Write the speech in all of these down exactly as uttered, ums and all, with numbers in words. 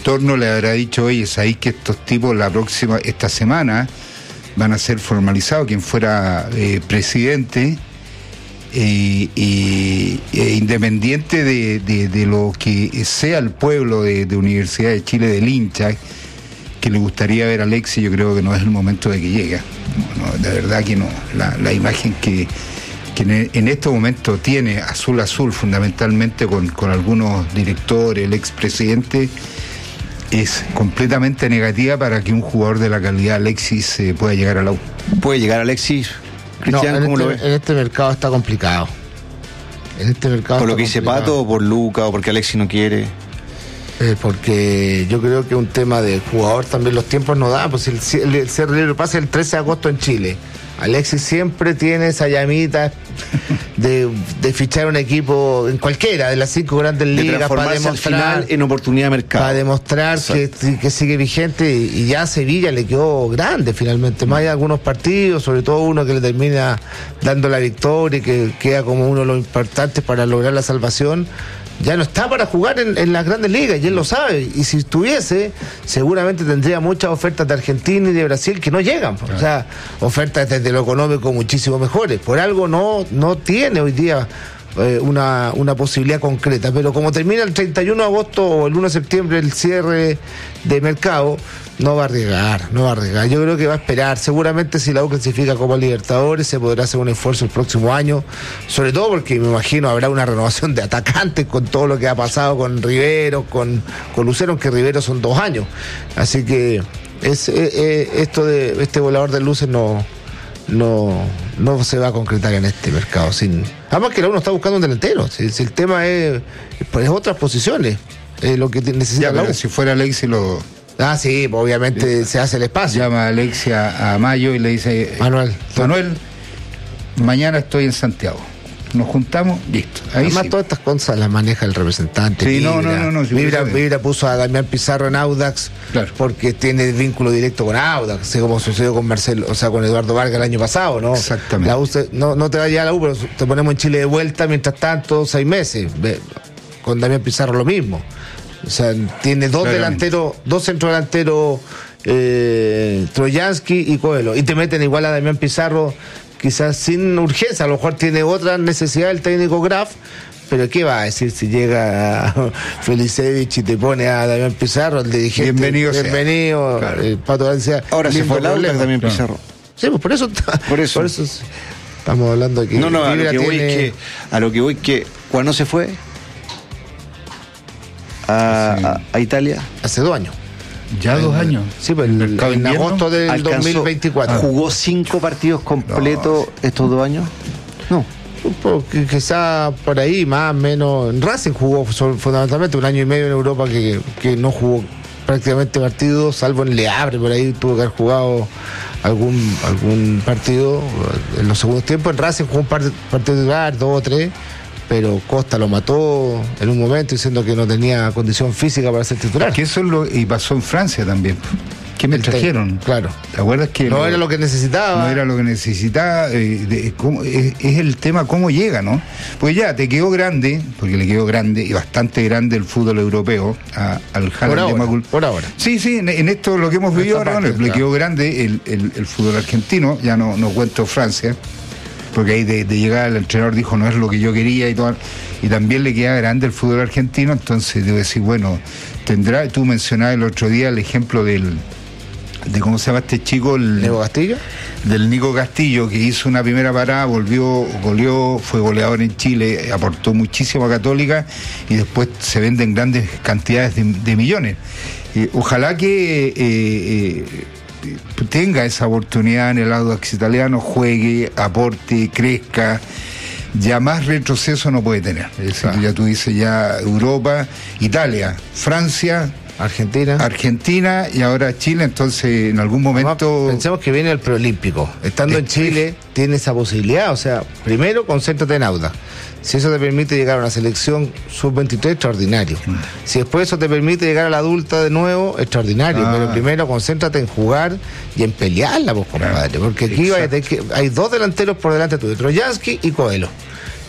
entorno le habrá dicho, oye, sabéis que estos tipos la próxima, esta semana van a ser formalizados, quien fuera eh, presidente, eh, eh, eh, independiente de, de, de lo que sea el pueblo de, de Universidad de Chile, del hincha, que le gustaría ver a Alexis, yo creo que no es el momento de que llegue. No, no, de verdad que no. La, la imagen que, que en, en estos momentos tiene Azul Azul, fundamentalmente con, con algunos directores, el expresidente, es completamente negativa para que un jugador de la calidad de Alexis eh, pueda llegar a la U. ¿Puede llegar Alexis? Cristian, no, ¿cómo este, lo ves? En este mercado está complicado. En este mercado ¿Por lo que dice Pato, o por Luca, o porque Alexis no quiere? Eh, porque yo creo que es un tema de jugador también, los tiempos no dan, pues el, el, el cierre libre pasa el trece de agosto en Chile. Alexis siempre tiene esa llamita de, de fichar un equipo en cualquiera de las cinco grandes ligas para demostrar al final en oportunidad de mercado, para demostrar que, que sigue vigente, y ya a Sevilla le quedó grande finalmente, más hay algunos partidos, sobre todo uno que le termina dando la victoria y que queda como uno de los importantes para lograr la salvación. Ya no está para jugar en, en las grandes ligas, y él lo sabe, y si estuviese, seguramente tendría muchas ofertas de Argentina y de Brasil que no llegan, claro. O sea, ofertas desde lo económico muchísimo mejores, por algo no, no tiene hoy día eh, una, una posibilidad concreta, pero como termina el treinta y uno de agosto o el uno de septiembre el cierre de mercado, no va a arriesgar, no va a arriesgar. Yo creo que va a esperar. Seguramente si la U clasifica como Libertadores se podrá hacer un esfuerzo el próximo año, sobre todo porque me imagino habrá una renovación de atacantes con todo lo que ha pasado con Rivero, con, con Lucero, que Rivero son dos años. Así que es, eh, eh, esto de este volador de luces no, no, no se va a concretar en este mercado. Sin, además que la U no está buscando un delantero. Si, si el tema es, pues, otras posiciones, eh, lo que necesita ya, la U. Si fuera Alexis lo... Ah, sí, obviamente sí. Se hace el espacio. Llama a Alexia a Mayo y le dice: Manuel, Manuel, mañana estoy en Santiago. Nos juntamos, listo. Ahí Además, sí. Todas estas cosas las maneja el representante. Sí, Vibra. no, no, no. no si Vibra, Vibra puso a Damián Pizarro en Audax, claro, porque tiene vínculo directo con Audax, así como sucedió con Marcelo, o sea, con Eduardo Vargas el año pasado, ¿no? Exactamente. La U se, no, no te va a llegar a la U, pero te ponemos en Chile de vuelta, mientras tanto, seis meses. Con Damián Pizarro lo mismo. O sea, tiene dos Claramente. delanteros, dos centrodelanteros, eh, Troyansky y Coelho. Y te meten igual a Damián Pizarro, quizás sin urgencia. A lo mejor tiene otra necesidad el técnico Graf, pero ¿qué va a decir si llega Felicevich y te pone a Damián Pizarro, el dirigente? Bienvenido. Bienvenido. Claro. El Pato García. Ahora se fue el Audax Damián Pizarro. Sí, pues por eso, por eso. Por eso estamos hablando aquí. No, no, a lo que voy es que, a lo que voy que cuando se fue A, sí. a, a Italia hace dos años. Ya dos años. Sí, pues el, en agosto del alcanzó, dos mil veinticuatro. ¿Jugó cinco partidos completos no, estos dos años? No. Porque quizá por ahí, más o menos. En Racing jugó fundamentalmente un año y medio en Europa que, que no jugó prácticamente partidos, salvo en Le Havre, por ahí tuvo que haber jugado algún algún partido en los segundos tiempos. En Racing jugó un par de partidos de lugar, dos o tres. Pero Costa lo mató en un momento diciendo que no tenía condición física para ser titular. Que eso es lo, y pasó en Francia también. ¿Qué me el trajeron? Te, claro. ¿Te acuerdas que no lo, era lo que necesitaba? No era lo que necesitaba. Eh, de, cómo, es, es el tema cómo llega, ¿no? Pues ya te quedó grande, porque le quedó grande y bastante grande el fútbol europeo a, al Haaland de Macul. Por ahora. Sí, sí, en, en esto lo que hemos vivido ahora, parte, bueno, le quedó grande el, el, el fútbol argentino, ya no, no cuento Francia. Porque ahí de, de llegar el entrenador dijo no es lo que yo quería y todo, y también le queda grande el fútbol argentino. Entonces debo decir, bueno, tendrá, tú mencionabas el otro día el ejemplo del de cómo se llama este chico, el Nico Castillo, del Nico Castillo, que hizo una primera parada, volvió, goleó, fue goleador en Chile, aportó muchísimo a Católica y después se venden grandes cantidades de, de millones. Eh, ojalá que eh, eh, tenga esa oportunidad en el Audax italiano, juegue, aporte, crezca. Ya más retroceso no puede tener. Es decir, ah. ya tú dices ya Europa, Italia, Francia, Argentina. Argentina y ahora Chile, entonces en algún momento... Pensemos que viene el preolímpico. Estando en Chile, tiene esa posibilidad. O sea, primero, concéntrate en Audax. Si eso te permite llegar a una selección sub veintitrés, extraordinario. Mm. Si después eso te permite llegar a la adulta de nuevo, extraordinario. Ah. Pero primero, concéntrate en jugar y en pelearla, pues, compadre. Porque aquí hay, hay dos delanteros por delante tuyo, Troyansky y Coelho.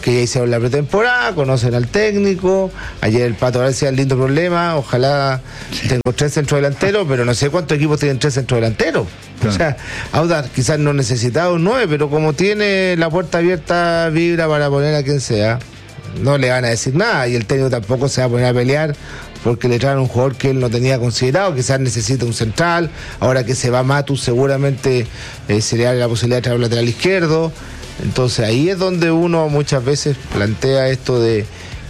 que ya hicieron la pretemporada, conocen al técnico. Ayer el Pato ahora decía el lindo problema, ojalá sí. tengo tres centrodelanteros, pero no sé cuántos equipos tienen tres centrodelanteros. Claro. O sea, Audax quizás no necesitaba un nueve, pero como tiene la puerta abierta, vibra para poner a quien sea, no le van a decir nada, y el técnico tampoco se va a poner a pelear porque le traen un jugador que él no tenía considerado. Quizás necesita un central, ahora que se va Matus seguramente eh, se le da la posibilidad de traer un lateral izquierdo. Entonces ahí es donde uno muchas veces plantea esto de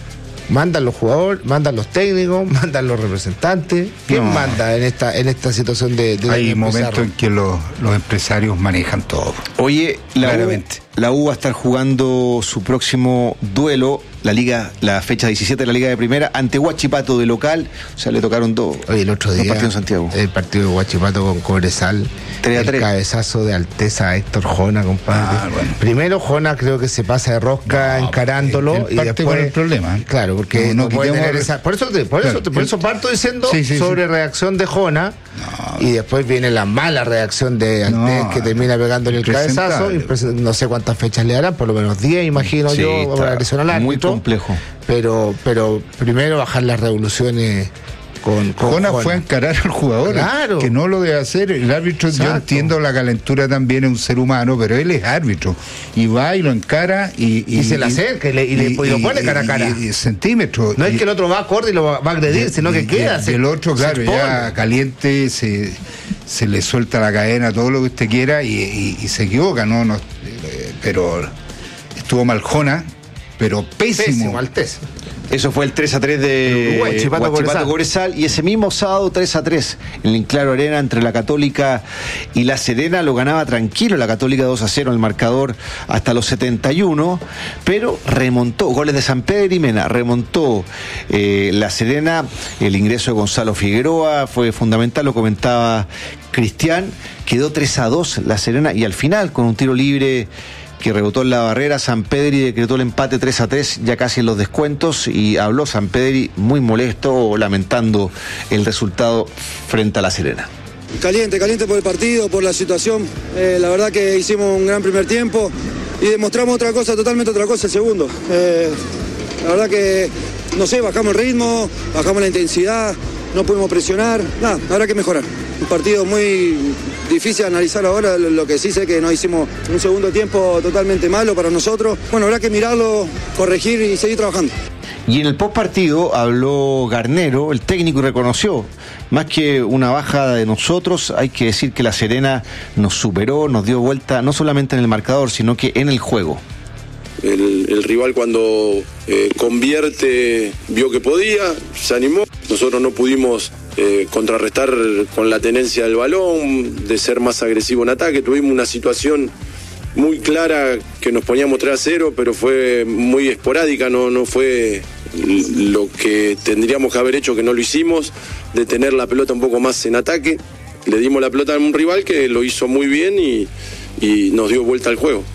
mandan los jugadores, mandan los técnicos, mandan los representantes. ¿Quién no. manda en esta en esta situación de, de hay momentos en que los, los empresarios manejan todo. Oye, la U, la U va a estar jugando su próximo duelo, la liga, la fecha diecisiete de la Liga de Primera, ante Huachipato de local. O sea, le tocaron dos. Oye, el otro día, partido en Santiago. El partido de Huachipato con Cobresal, tres a tres. El cabezazo de Alteza a Héctor Jona, compadre. Ah, bueno. Primero Jona creo que se pasa de rosca no, encarándolo y después el problema. Claro, porque no, no, no puede tener esa, por eso te, por claro, eso te, por eso parto diciendo sí, sí, sobre sí. reacción de Jona no, y después viene la mala reacción de Altez no, que termina pegándole el cabezazo. No sé cuántas fechas le darán, por lo menos diez imagino sí, yo, para agresión al árbitro. Muy complejo. Pero, pero primero bajar las revoluciones con, con Jona fue a encarar al jugador, claro. que no lo debe hacer. El árbitro, exacto. Yo entiendo la calentura también, es un ser humano, pero él es árbitro y va y lo encara y, y, y se le acerca y, le, y, y, le, y lo pone cara a cara. Y, y centímetros. No y, es que el otro va a corte y lo va, va a agredir, y, sino que y, queda. Y se, el otro, claro, ya caliente, se, se le suelta la cadena, todo lo que usted quiera y, y, y se equivoca, ¿no? no eh, pero estuvo mal Jona, pero pésimo. Pésimo, Altez. Eso fue el tres a tres de Huachipato Cobresal. Y ese mismo sábado tres a tres en el Enclaro Arena entre la Católica y la Serena. Lo ganaba tranquilo la Católica dos a cero en el marcador hasta los setenta y uno, pero remontó, goles de San Pedro y Mena, remontó eh, la Serena. El ingreso de Gonzalo Figueroa fue fundamental, lo comentaba Cristian. Quedó tres a dos la Serena y al final con un tiro libre que rebotó en la barrera, San Pedri decretó el empate tres a tres, ya casi en los descuentos, y habló San Pedri muy molesto, lamentando el resultado frente a la Serena. Caliente, caliente por el partido, por la situación. Eh, la verdad que hicimos un gran primer tiempo y demostramos otra cosa, totalmente otra cosa el segundo. Eh, la verdad que, no sé, bajamos el ritmo, bajamos la intensidad, no pudimos presionar, nada, habrá que mejorar. Un partido muy difícil de analizar ahora, lo que sí sé que nos hicimos un segundo tiempo totalmente malo para nosotros. Bueno, habrá que mirarlo, corregir y seguir trabajando. Y en el post partido habló Garnero, el técnico, y reconoció, más que una baja de nosotros, hay que decir que la Serena nos superó, nos dio vuelta, no solamente en el marcador, sino que en el juego. El, el rival cuando eh, convierte vio que podía, se animó. Nosotros no pudimos eh, contrarrestar con la tenencia del balón, de ser más agresivo en ataque. Tuvimos una situación muy clara que nos poníamos tres a cero, pero fue muy esporádica, no, no fue lo que tendríamos que haber hecho, que no lo hicimos, de tener la pelota un poco más en ataque. Le dimos la pelota a un rival que lo hizo muy bien y, y nos dio vuelta al juego.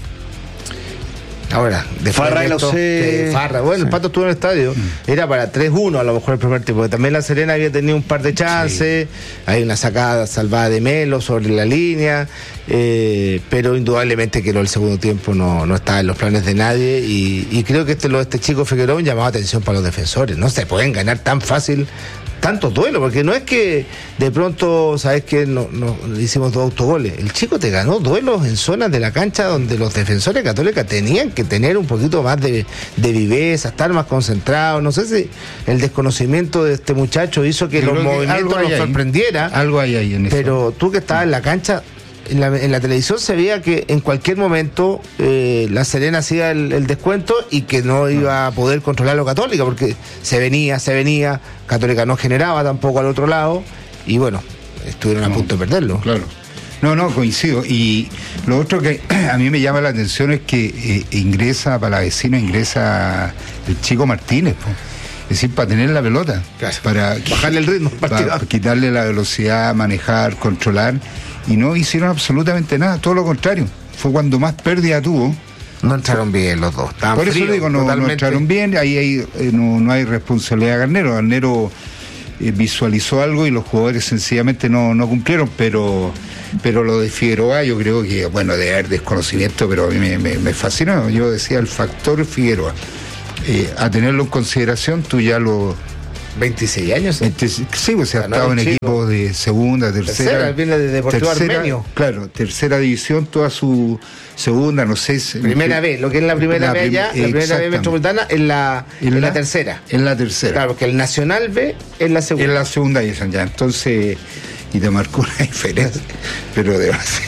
Ahora, de Farra y esto, sé... Farra, bueno, sí. El Pato estuvo en el estadio, mm. era para tres uno a lo mejor el primer tiempo, porque también la Serena había tenido un par de chances, sí. Hay una sacada salvada de Melo sobre la línea, eh, pero indudablemente que el segundo tiempo no, no estaba en los planes de nadie, y, y creo que este, lo de este chico Figueroa llamaba atención para los defensores, no se pueden ganar tan fácil tantos duelos, porque no es que de pronto, sabes que no, no hicimos dos autogoles, el chico te ganó duelos en zonas de la cancha donde los defensores católicos tenían que tener un poquito más de, de viveza, estar más concentrados. No sé si el desconocimiento de este muchacho hizo que Yo los movimientos que nos sorprendiera, algo hay ahí en eso. Pero tú que estabas en la cancha, En la, en la televisión se veía que en cualquier momento eh, la Serena hacía el, el descuento y que no iba a poder controlarlo Católica, porque se venía, se venía, Católica no generaba tampoco al otro lado, y bueno, estuvieron no, a punto de perderlo. Claro. No, no, coincido. Y lo otro que a mí me llama la atención es que eh, ingresa, para la vecina ingresa el Chico Martínez, pues. Es decir, para tener la pelota, claro, para bajarle el ritmo, para quitarle la velocidad, manejar, controlar, y no hicieron absolutamente nada, todo lo contrario. Fue cuando más pérdida tuvo. No entraron bien los dos. Por eso frío, digo, no, no entraron bien, ahí hay, no, no hay responsabilidad de Garnero. Garnero eh, visualizó algo y los jugadores sencillamente no, no cumplieron, pero pero lo de Figueroa yo creo que, bueno, de haber desconocimiento, pero a mí me, me, me fascinó. Yo decía el factor Figueroa, eh, a tenerlo en consideración, tú ya lo... veintiséis años. veinte, sí, pues se ha estado en equipos de segunda, tercera. Tercera, viene de Deportivo tercera, Armenio. Claro, tercera división, toda su segunda, no sé. Primera vez, lo que es la primera vez allá, la primera vez metropolitana, en la, en, en la, la tercera. En la tercera. Claro, porque el Nacional B es la segunda. En la segunda y ya. Entonces, y te marcó una diferencia, pero de base.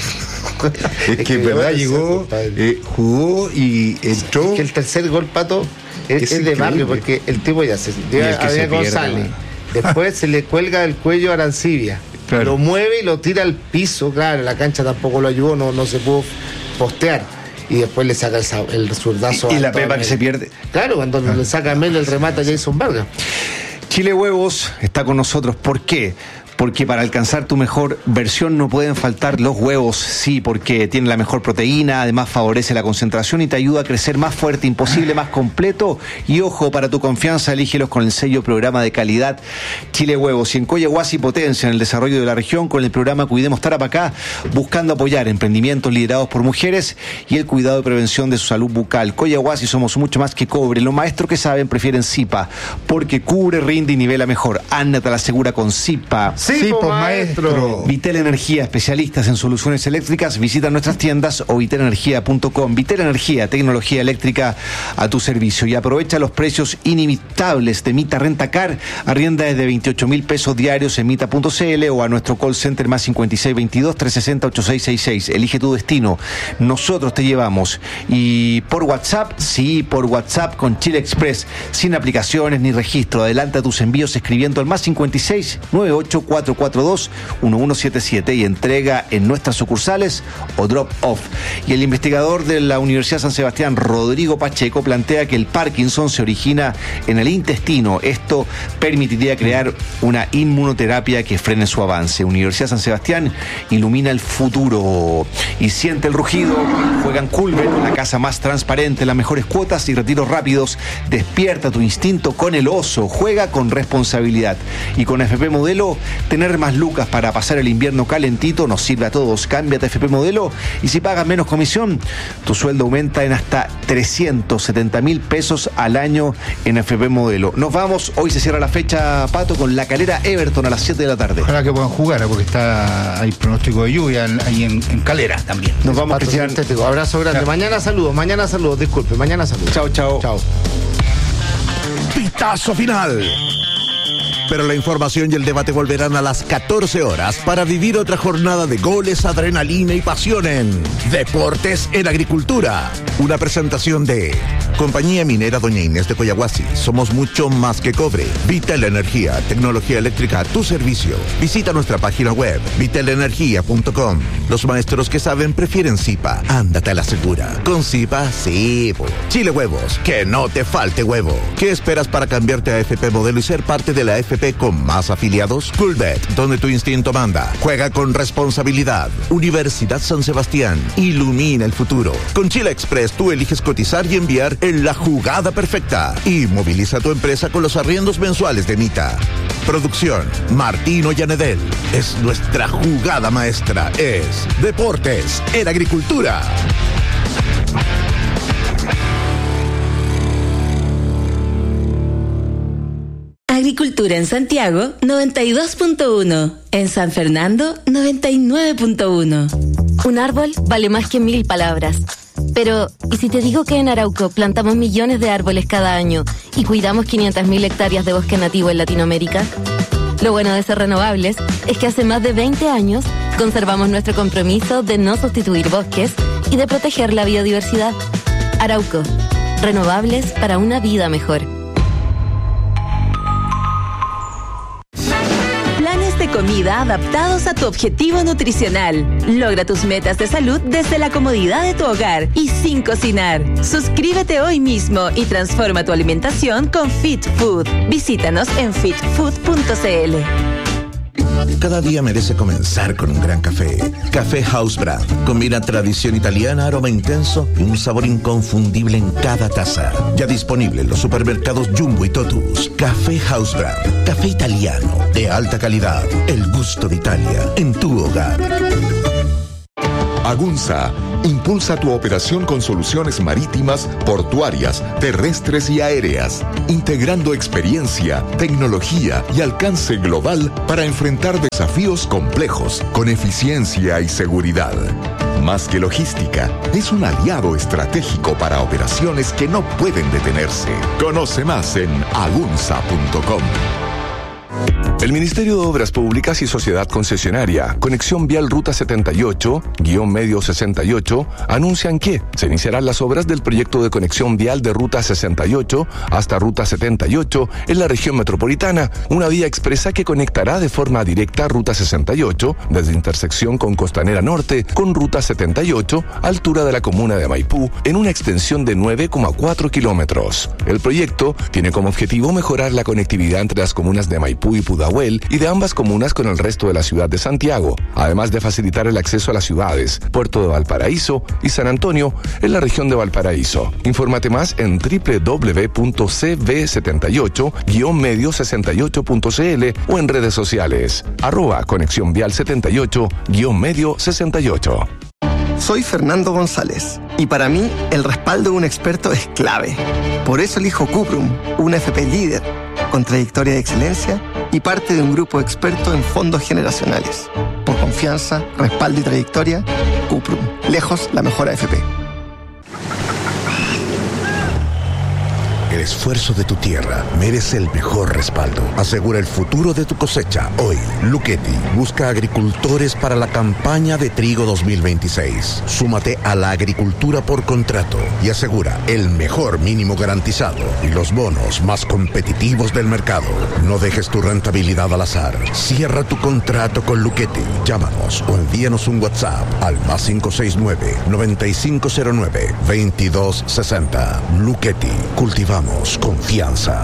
Es que en verdad llegó, eh, jugó y entró. Es que el tercer gol, Pato, es, es, es de barrio, porque el tipo ya se lleva a Javier González. Después se le cuelga el cuello a Arancibia. Claro. Lo mueve y lo tira al piso. Claro, la cancha tampoco lo ayudó, no, no se pudo postear. Y después le saca el, el zurdazo. Y, y la pepa que se pierde. Claro, cuando ah. le saca a Mel el remate a Jason Vargas. Chile Huevos está con nosotros. ¿Por qué? Porque para alcanzar tu mejor versión no pueden faltar los huevos, sí, porque tiene la mejor proteína, además favorece la concentración y te ayuda a crecer más fuerte, imposible, más completo. Y ojo, para tu confianza, elígelos con el sello Programa de Calidad Chile Huevos. Y en Coyahuasi potencia en el desarrollo de la región con el programa Cuidemos Tarapacá, buscando apoyar emprendimientos liderados por mujeres y el cuidado y prevención de su salud bucal. Coyahuasi somos mucho más que cobre. Los maestros que saben prefieren Zipa, porque cubre, rinde y nivela mejor. Anda, te la asegura con Zipa. Sí, sí, pues, maestro. Vitel Energía, especialistas en soluciones eléctricas. Visita nuestras tiendas o vitel energía punto com. Vitel Energía, tecnología eléctrica a tu servicio. Y aprovecha los precios inimitables de Mita Rentacar. Arrienda desde veintiocho mil pesos diarios en mita punto c l o a nuestro call center más cincuenta y seis veintidós, trescientos sesenta, ochenta y seis sesenta y seis. Elige tu destino. Nosotros te llevamos. Y por WhatsApp, sí, por WhatsApp con Chile Express. Sin aplicaciones ni registro. Adelanta tus envíos escribiendo al más cincuenta y seis noventa y ocho cuarenta y cuatro dos uno uno siete siete y entrega en nuestras sucursales o drop off. Y el investigador de la Universidad San Sebastián, Rodrigo Pacheco, plantea que el Parkinson se origina en el intestino. Esto permitiría crear una inmunoterapia que frene su avance. Universidad San Sebastián ilumina el futuro. Y siente el rugido. Juegan Culver, la casa más transparente, las mejores cuotas y retiros rápidos. Despierta tu instinto con el oso. Juega con responsabilidad. Y con F P Modelo, tener más lucas para pasar el invierno calentito nos sirve a todos. Cámbiate a F P Modelo y si pagas menos comisión, tu sueldo aumenta en hasta trescientos setenta mil pesos al año en F P Modelo. Nos vamos, hoy se cierra la fecha, Pato, con La Calera Everton a las siete de la tarde. Ojalá que puedan jugar, porque está hay pronóstico de lluvia ahí en, en Calera también. Nos vamos, Pato, Cristian. Abrazo grande. Chao. Mañana saludos, mañana saludos, disculpe, mañana saludos. Chao, chao. Chao. Pitazo final. Pero la información y el debate volverán a las catorce horas para vivir otra jornada de goles, adrenalina y pasión en Deportes en Agricultura. Una presentación de Compañía Minera Doña Inés de Coyahuasi. Somos mucho más que cobre. Vitel Energía, tecnología eléctrica a tu servicio. Visita nuestra página web, vitel energía punto com. Los maestros que saben prefieren Zipa. Ándate a la segura. Con Zipa, sí. Chile Huevos, que no te falte huevo. ¿Qué esperas para cambiarte a F P Modelo y ser parte de la F P con más afiliados? Coolbet, donde tu instinto manda. Juega con responsabilidad. Universidad San Sebastián, ilumina el futuro. Con Chile Express tú eliges cotizar y enviar en la jugada perfecta. Y moviliza tu empresa con los arriendos mensuales de Mita. Producción, Martino Yanedel. Es nuestra jugada maestra. Es Deportes en Agricultura. Agricultura en Santiago, noventa y dos punto uno. En San Fernando, noventa y nueve punto uno. Un árbol vale más que mil palabras. Pero, ¿y si te digo que en Arauco plantamos millones de árboles cada año y cuidamos quinientas mil hectáreas de bosque nativo en Latinoamérica? Lo bueno de ser renovables es que hace más de veinte años conservamos nuestro compromiso de no sustituir bosques y de proteger la biodiversidad. Arauco, renovables para una vida mejor. De comida adaptados a tu objetivo nutricional. Logra tus metas de salud desde la comodidad de tu hogar y sin cocinar. Suscríbete hoy mismo y transforma tu alimentación con Fit Food. Visítanos en fit food punto c l. Cada día merece comenzar con un gran café. Café House Brand. Combina tradición italiana, aroma intenso y un sabor inconfundible en cada taza. Ya disponible en los supermercados Jumbo y Totus. Café House Brand. Café italiano de alta calidad. El gusto de Italia en tu hogar. Agunza impulsa tu operación con soluciones marítimas, portuarias, terrestres y aéreas, integrando experiencia, tecnología y alcance global para enfrentar desafíos complejos con eficiencia y seguridad. Más que logística, es un aliado estratégico para operaciones que no pueden detenerse. Conoce más en agunza punto com. El Ministerio de Obras Públicas y Sociedad Concesionaria, Conexión Vial Ruta setenta y ocho, guión medio sesenta y ocho, anuncian que se iniciarán las obras del proyecto de conexión vial de Ruta sesenta y ocho hasta Ruta setenta y ocho en la región metropolitana, una vía expresa que conectará de forma directa Ruta sesenta y ocho desde intersección con Costanera Norte con Ruta setenta y ocho, altura de la comuna de Maipú, en una extensión de nueve coma cuatro kilómetros. El proyecto tiene como objetivo mejorar la conectividad entre las comunas de Maipú y Pudahuel y de ambas comunas con el resto de la ciudad de Santiago, además de facilitar el acceso a las ciudades Puerto de Valparaíso y San Antonio en la región de Valparaíso. Infórmate más en doble u doble u doble u punto c v setenta y ocho guión medio sesenta y ocho punto c l o en redes sociales arroba conexión vial setenta y ocho guión medio sesenta y ocho. Soy Fernando González y para mí el respaldo de un experto es clave. Por eso elijo Cuprum, una F P líder, con trayectoria de excelencia y parte de un grupo experto en fondos generacionales. Por confianza, respaldo y trayectoria, Cuprum, lejos la mejor A F P. El esfuerzo de tu tierra merece el mejor respaldo. Asegura el futuro de tu cosecha. Hoy, Luchetti busca agricultores para la campaña de trigo dos mil veintiséis. Súmate a la agricultura por contrato y asegura el mejor mínimo garantizado y los bonos más competitivos del mercado. No dejes tu rentabilidad al azar. Cierra tu contrato con Luchetti. Llámanos o envíanos un WhatsApp al más cinco seis nueve, nueve cinco cero nueve, veintidós sesenta. Luchetti. Cultivamos confianza.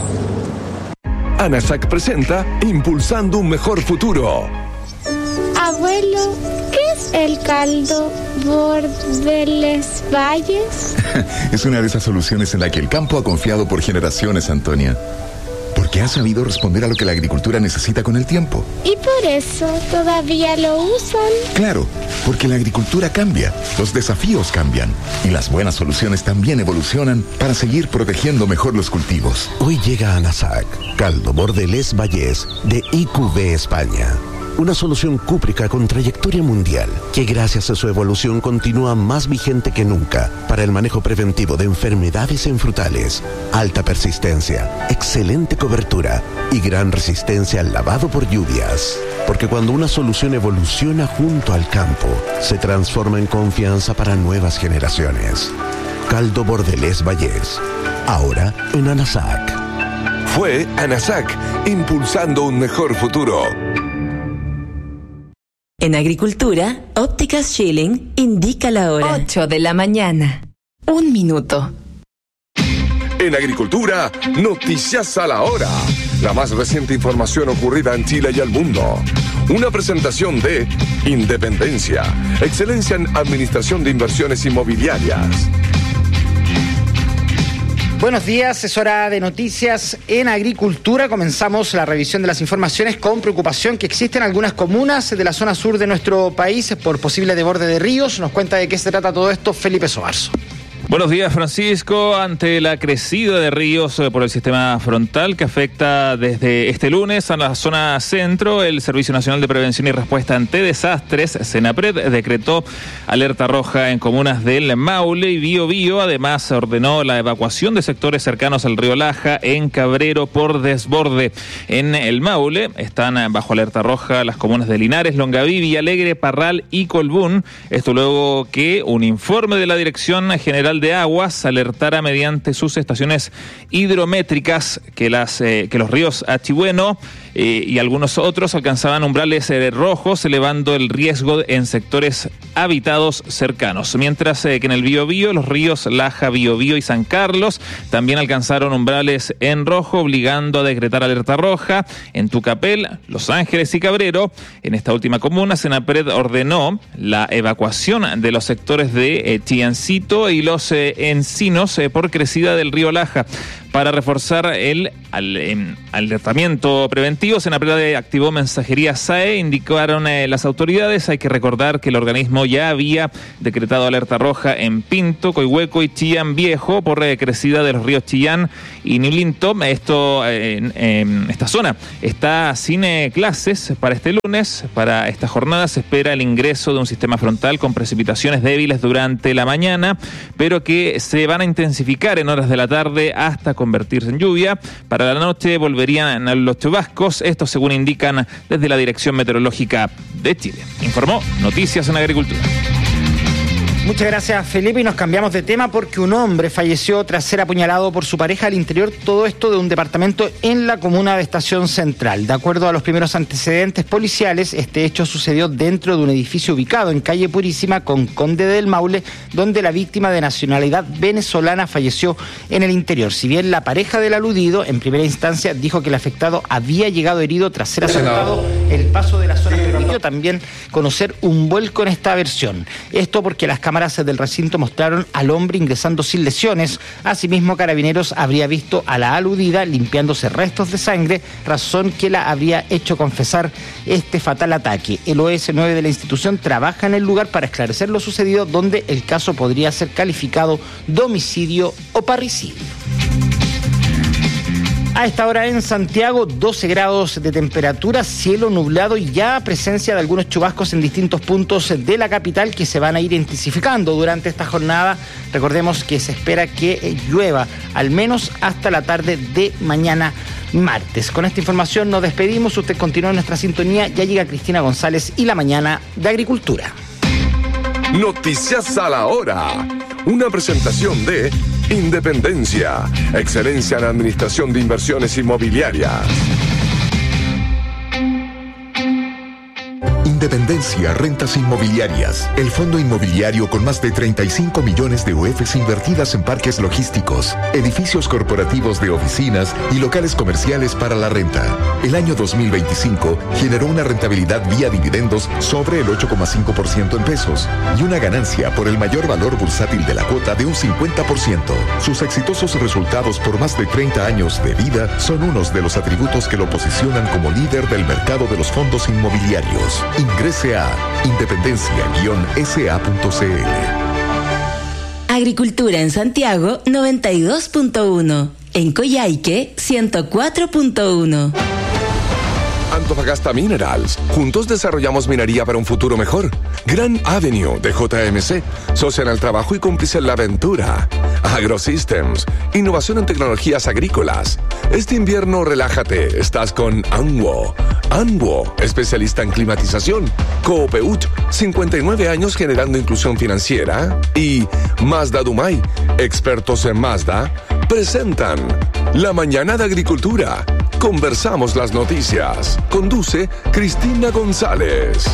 ANASAC presenta Impulsando un Mejor Futuro. Abuelo, ¿qué es el caldo Bordeles Valles? Es una de esas soluciones en la que el campo ha confiado por generaciones, Antonia. Porque ha sabido responder a lo que la agricultura necesita con el tiempo. ¿Y por eso todavía lo usan? Claro, porque la agricultura cambia, los desafíos cambian y las buenas soluciones también evolucionan para seguir protegiendo mejor los cultivos. Hoy llega a ANASAC, caldo Bordelés Vallés de I Q B España. Una solución cúprica con trayectoria mundial que gracias a su evolución continúa más vigente que nunca para el manejo preventivo de enfermedades en frutales, alta persistencia, excelente cobertura y gran resistencia al lavado por lluvias. Porque cuando una solución evoluciona junto al campo, se transforma en confianza para nuevas generaciones. Caldo Bordelés Vallés, ahora en ANASAC. Fue ANASAC, impulsando un mejor futuro. En Agricultura, Ópticas Schilling indica la hora. ocho de la mañana. Un minuto. En Agricultura, noticias a la hora. La más reciente información ocurrida en Chile y al mundo. Una presentación de Independencia, excelencia en administración de inversiones inmobiliarias. Buenos días, es hora de noticias en Agricultura. Comenzamos la revisión de las informaciones con preocupación que existen algunas comunas de la zona sur de nuestro país por posible desborde de ríos. Nos cuenta de qué se trata todo esto Felipe Sobarzo. Buenos días, Francisco. Ante la crecida de ríos por el sistema frontal que afecta desde este lunes a la zona centro, el Servicio Nacional de Prevención y Respuesta ante Desastres, SENAPRED, decretó alerta roja en comunas del Maule y Biobío. Además, ordenó la evacuación de sectores cercanos al río Laja en Cabrero por desborde. En el Maule están bajo alerta roja las comunas de Linares, Longaví, Villalegre, Parral y Colbún. Esto luego que un informe de la Dirección General de Aguas alertara mediante sus estaciones hidrométricas que las eh, que los ríos Achigüeno eh, y algunos otros alcanzaban umbrales eh, rojos, elevando el riesgo en sectores habitados cercanos. Mientras eh, que en el Biobío, los ríos Laja, Biobío y San Carlos también alcanzaron umbrales en rojo, obligando a decretar alerta roja. En Tucapel, Los Ángeles y Cabrero, en esta última comuna, Senapred ordenó la evacuación de los sectores de eh, Chiancito y los eh, Encinos eh, por crecida del río Laja. Para reforzar el al, em, alertamiento preventivo, Senapred activó mensajería S A E, indicaron eh, las autoridades. Hay que recordar que el organismo ya había decretado alerta roja en Pinto, Coihueco y Chillán Viejo por eh, crecida de los ríos Chillán y Ñulinto. Esto, eh, en, en esta zona está sin eh, clases para este lunes. Para esta jornada se espera el ingreso de un sistema frontal con precipitaciones débiles durante la mañana, pero que se van a intensificar en horas de la tarde hasta convertirse en lluvia. Para la noche volverían los chubascos, esto según indican desde la Dirección Meteorológica de Chile. Informó Noticias en Agricultura. Muchas gracias, Felipe, y nos cambiamos de tema porque un hombre falleció tras ser apuñalado por su pareja al interior, todo esto de un departamento en la comuna de Estación Central. De acuerdo a los primeros antecedentes policiales, este hecho sucedió dentro de un edificio ubicado en calle Purísima con Conde del Maule, donde la víctima de nacionalidad venezolana falleció en el interior. Si bien la pareja del aludido, en primera instancia, dijo que el afectado había llegado herido tras ser asaltado el paso de la zona, permitió también conocer un vuelco en esta versión. Esto porque las cámaras del recinto mostraron al hombre ingresando sin lesiones. Asimismo, Carabineros habría visto a la aludida limpiándose restos de sangre, razón que la habría hecho confesar este fatal ataque. El O S nueve de la institución trabaja en el lugar para esclarecer lo sucedido, donde el caso podría ser calificado de homicidio o parricidio. A esta hora en Santiago, doce grados de temperatura, cielo nublado y ya presencia de algunos chubascos en distintos puntos de la capital que se van a ir intensificando durante esta jornada. Recordemos que se espera que llueva al menos hasta la tarde de mañana martes. Con esta información nos despedimos. Usted continúa en nuestra sintonía. Ya llega Cristina González y la mañana de Agricultura. Noticias a la hora. Una presentación de Independencia, excelencia en administración de inversiones inmobiliarias. Independencia Rentas Inmobiliarias, el fondo inmobiliario con más de treinta y cinco millones de U Fs invertidas en parques logísticos, edificios corporativos de oficinas y locales comerciales para la renta. El año dos mil veinticinco generó una rentabilidad vía dividendos sobre el ocho coma cinco por ciento en pesos y una ganancia por el mayor valor bursátil de la cuota de un cincuenta por ciento. Sus exitosos resultados por más de treinta años de vida son unos de los atributos que lo posicionan como líder del mercado de los fondos inmobiliarios. Ingrese a independencia guion s a punto c l. Agricultura en Santiago noventa y dos punto uno. En Coyhaique ciento cuatro punto uno. Antofagasta Minerals. Juntos desarrollamos minería para un futuro mejor. Gran Avenue de J M C. Socia en el trabajo y cómplice en la aventura. AgroSystems. Innovación en tecnologías agrícolas. Este invierno relájate. Estás con Anwo. Anwo, especialista en climatización. Coopeuch, cincuenta y nueve años generando inclusión financiera. Y Mazda Dumay, expertos en Mazda, presentan La Mañana de Agricultura. Conversamos las noticias. Conduce Cristina González.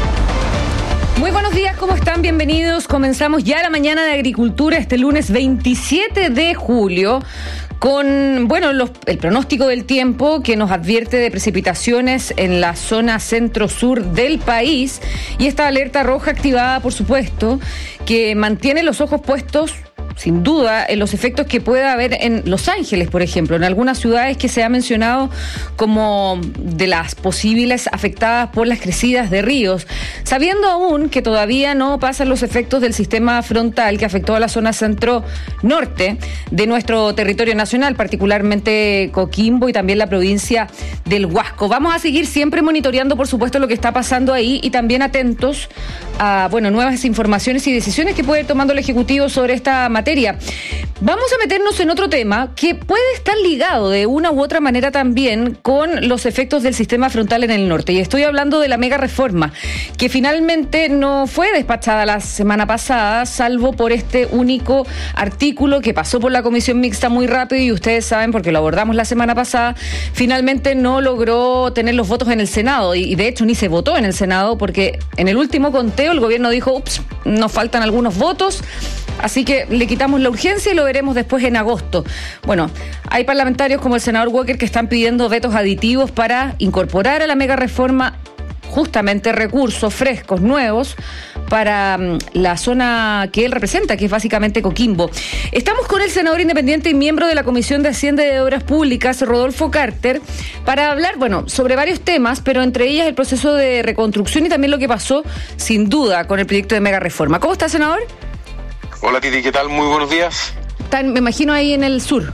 Muy buenos días, ¿cómo están? Bienvenidos. Comenzamos ya la Mañana de Agricultura este lunes veintisiete de julio con, bueno, los, el pronóstico del tiempo que nos advierte de precipitaciones en la zona centro-sur del país y esta alerta roja activada, por supuesto, que mantiene los ojos puestos sin duda en los efectos que pueda haber en Los Ángeles, por ejemplo, en algunas ciudades que se ha mencionado como de las posibles afectadas por las crecidas de ríos, sabiendo aún que todavía no pasan los efectos del sistema frontal que afectó a la zona centro-norte de nuestro territorio nacional, particularmente Coquimbo y también la provincia del Huasco. Vamos a seguir siempre monitoreando, por supuesto, lo que está pasando ahí y también atentos a, bueno, nuevas informaciones y decisiones que puede ir tomando el Ejecutivo sobre esta materia materia. Vamos a meternos en otro tema que puede estar ligado de una u otra manera también con los efectos del sistema frontal en el norte. Y estoy hablando de la mega reforma, que finalmente no fue despachada la semana pasada, salvo por este único artículo que pasó por la comisión mixta muy rápido, y ustedes saben, porque lo abordamos la semana pasada, finalmente no logró tener los votos en el Senado, y de hecho ni se votó en el Senado, porque en el último conteo el gobierno dijo, ups, nos faltan algunos votos, así que le quitamos la urgencia y lo veremos después en agosto. Bueno, hay parlamentarios como el senador Walker que están pidiendo vetos aditivos para incorporar a la mega reforma justamente recursos frescos, nuevos, para um, la zona que él representa, que es básicamente Coquimbo. Estamos con el senador independiente y miembro de la Comisión de Hacienda y de Obras Públicas, Rodolfo Carter, para hablar, bueno, sobre varios temas, pero entre ellas el proceso de reconstrucción y también lo que pasó, sin duda, con el proyecto de mega reforma. ¿Cómo está, senador? Hola, Titi, ¿qué tal? Muy buenos días. Están, me imagino, ahí en el sur.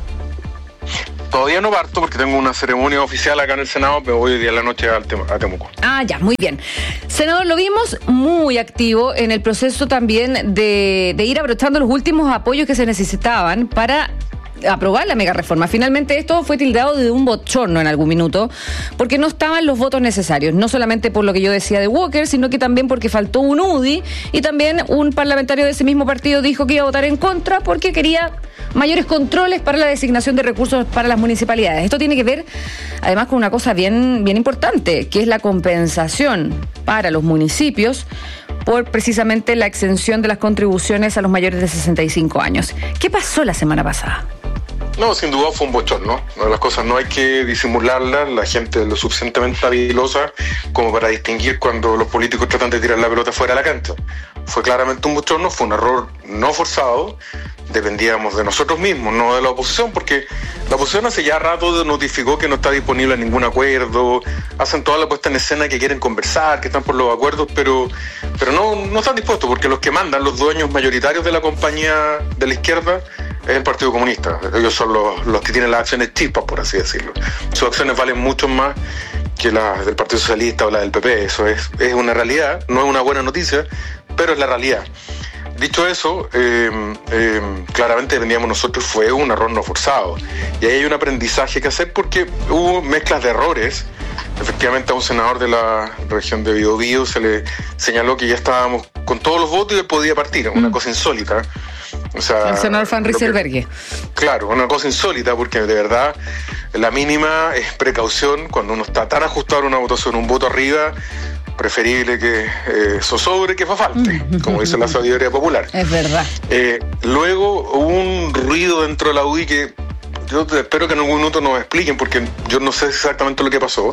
Todavía no parto porque tengo una ceremonia oficial acá en el Senado, pero voy hoy día en la noche a Temuco. Ah, ya, muy bien. Senador, lo vimos muy activo en el proceso también de, de ir abrochando los últimos apoyos que se necesitaban para aprobar la mega reforma. Finalmente esto fue tildado de un bochorno en algún minuto, porque no estaban los votos necesarios, no solamente por lo que yo decía de Walker, sino que también porque faltó un U D I, y también un parlamentario de ese mismo partido dijo que iba a votar en contra porque quería mayores controles para la designación de recursos para las municipalidades. Esto tiene que ver además con una cosa bien, bien importante, que es la compensación para los municipios por precisamente la exención de las contribuciones a los mayores de sesenta y cinco años. ¿Qué pasó la semana pasada? No, sin duda fue un bochorno, ¿no? Las cosas no hay que disimularlas, la gente es lo suficientemente habilosa como para distinguir cuando los políticos tratan de tirar la pelota fuera de la cancha. Fue claramente un bochorno, fue un error no forzado, dependíamos de nosotros mismos, no de la oposición, porque la oposición hace ya rato notificó que no está disponible ningún acuerdo, hacen toda la puesta en escena que quieren conversar, que están por los acuerdos, pero, pero no, no están dispuestos, porque los que mandan, los dueños mayoritarios de la compañía de la izquierda, es el Partido Comunista. Ellos son los, los que tienen las acciones chispas, por así decirlo. Sus acciones valen mucho más que las del Partido Socialista o la del P P. Eso es, es una realidad, no es una buena noticia, pero es la realidad. Dicho eso, eh, eh, claramente dependíamos nosotros, fue un error no forzado. Y ahí hay un aprendizaje que hacer porque hubo mezclas de errores. Efectivamente, a un senador de la región de Biobío se le señaló que ya estábamos con todos los votos y él podía partir, una mm. cosa insólita. O sea, el senador Van Rieselberghe. Claro, una cosa insólita porque de verdad la mínima es precaución cuando uno está tan ajustado a una votación, un voto arriba, preferible que eh, zozobre que fa falte, como dice la sabiduría popular. Es verdad. Eh, luego hubo un ruido dentro de la U D I que yo espero que en algún minuto nos expliquen, porque yo no sé exactamente lo que pasó.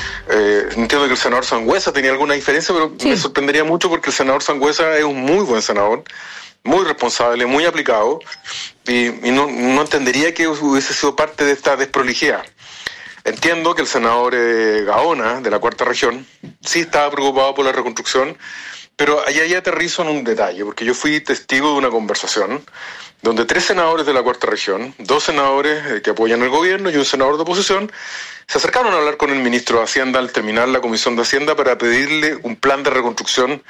Eh, entiendo que el senador Sangüesa tenía alguna diferencia, pero sí. Me sorprendería mucho porque el senador Sangüesa es un muy buen senador, muy responsable, muy aplicado, y, y no, no entendería que hubiese sido parte de esta desprolijidad. Entiendo que el senador eh, Gaona, de la Cuarta Región, sí estaba preocupado por la reconstrucción, pero allá ya aterrizo en un detalle, porque yo fui testigo de una conversación donde tres senadores de la Cuarta Región, dos senadores eh, que apoyan el gobierno y un senador de oposición, se acercaron a hablar con el ministro de Hacienda al terminar la Comisión de Hacienda para pedirle un plan de reconstrucción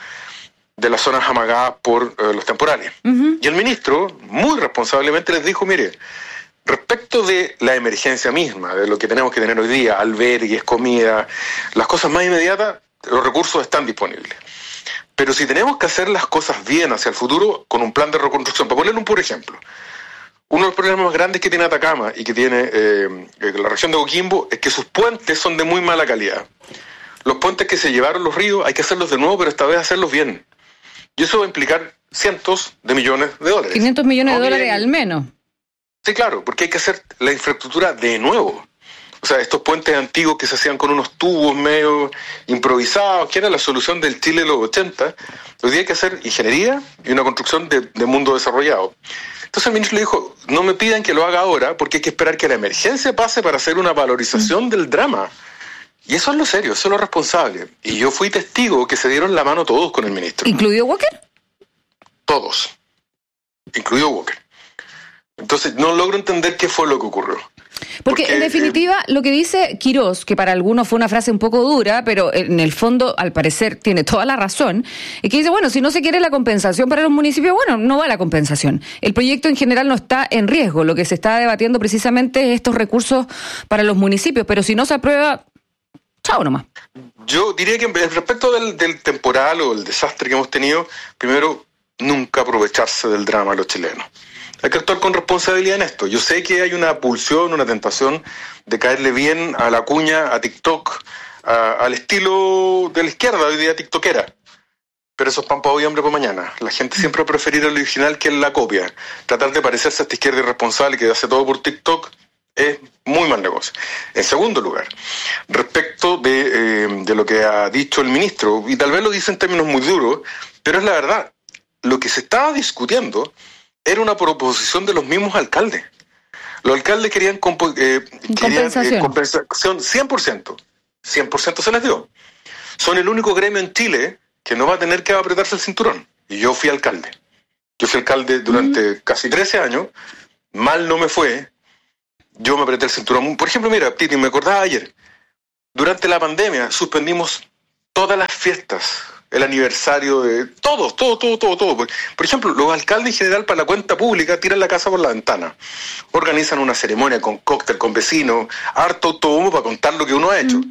de las zonas amagadas por eh, los temporales. Uh-huh. Y el ministro, muy responsablemente, les dijo, mire, respecto de la emergencia misma, de lo que tenemos que tener hoy día, albergues, comida, las cosas más inmediatas, los recursos están disponibles. Pero si tenemos que hacer las cosas bien hacia el futuro, con un plan de reconstrucción, para ponerle un puro ejemplo, uno de los problemas más grandes que tiene Atacama y que tiene eh, la región de Coquimbo es que sus puentes son de muy mala calidad. Los puentes que se llevaron los ríos hay que hacerlos de nuevo, pero esta vez hacerlos bien. Y eso va a implicar cientos de millones de dólares. quinientos millones de dólares al menos. Sí, claro, porque hay que hacer la infraestructura de nuevo. O sea, estos puentes antiguos que se hacían con unos tubos medio improvisados, que era la solución del Chile de los ochenta, hoy día hay que hacer ingeniería y una construcción de, de mundo desarrollado. Entonces el ministro le dijo, no me pidan que lo haga ahora, porque hay que esperar que la emergencia pase para hacer una valorización mm. del drama. Y eso es lo serio, eso es lo responsable. Y yo fui testigo que se dieron la mano todos con el ministro. ¿Incluido Walker? Todos, incluido Walker. Entonces no logro entender qué fue lo que ocurrió. Porque, Porque en definitiva, eh, lo que dice Quirós, que para algunos fue una frase un poco dura, pero en el fondo, al parecer, tiene toda la razón, es que dice, bueno, si no se quiere la compensación para los municipios, bueno, no va la compensación. El proyecto en general no está en riesgo, lo que se está debatiendo precisamente es estos recursos para los municipios, pero si no se aprueba, chao nomás. Yo diría que respecto del, del temporal o el desastre que hemos tenido, primero, nunca aprovecharse del drama de los chilenos. Hay que actuar con responsabilidad en esto. Yo sé que hay una pulsión, una tentación de caerle bien a la cuña, a TikTok, a, al estilo de la izquierda, hoy día tiktokera. Pero eso es pan para hoy, hambre para mañana. La gente siempre va a preferir el original que la copia. Tratar de parecerse a esta izquierda irresponsable que hace todo por TikTok es muy mal negocio. En segundo lugar, respecto de, eh, de lo que ha dicho el ministro, y tal vez lo dice en términos muy duros, pero es la verdad. Lo que se estaba discutiendo era una proposición de los mismos alcaldes. Los alcaldes querían, compo- eh, querían eh, compensación cien por ciento. cien por ciento se les dio. Son el único gremio en Chile que no va a tener que apretarse el cinturón. Y yo fui alcalde. Yo fui alcalde durante mm. casi trece años. Mal no me fue. Yo me apreté el cinturón. Por ejemplo, mira, Titi, me acordaba ayer. Durante la pandemia suspendimos todas las fiestas. El aniversario de todos, todo, todo, todo, todo. Por ejemplo, los alcaldes en general para la cuenta pública tiran la casa por la ventana. Organizan una ceremonia con cóctel, con vecinos, harto autobombo para contar lo que uno ha hecho. Mm.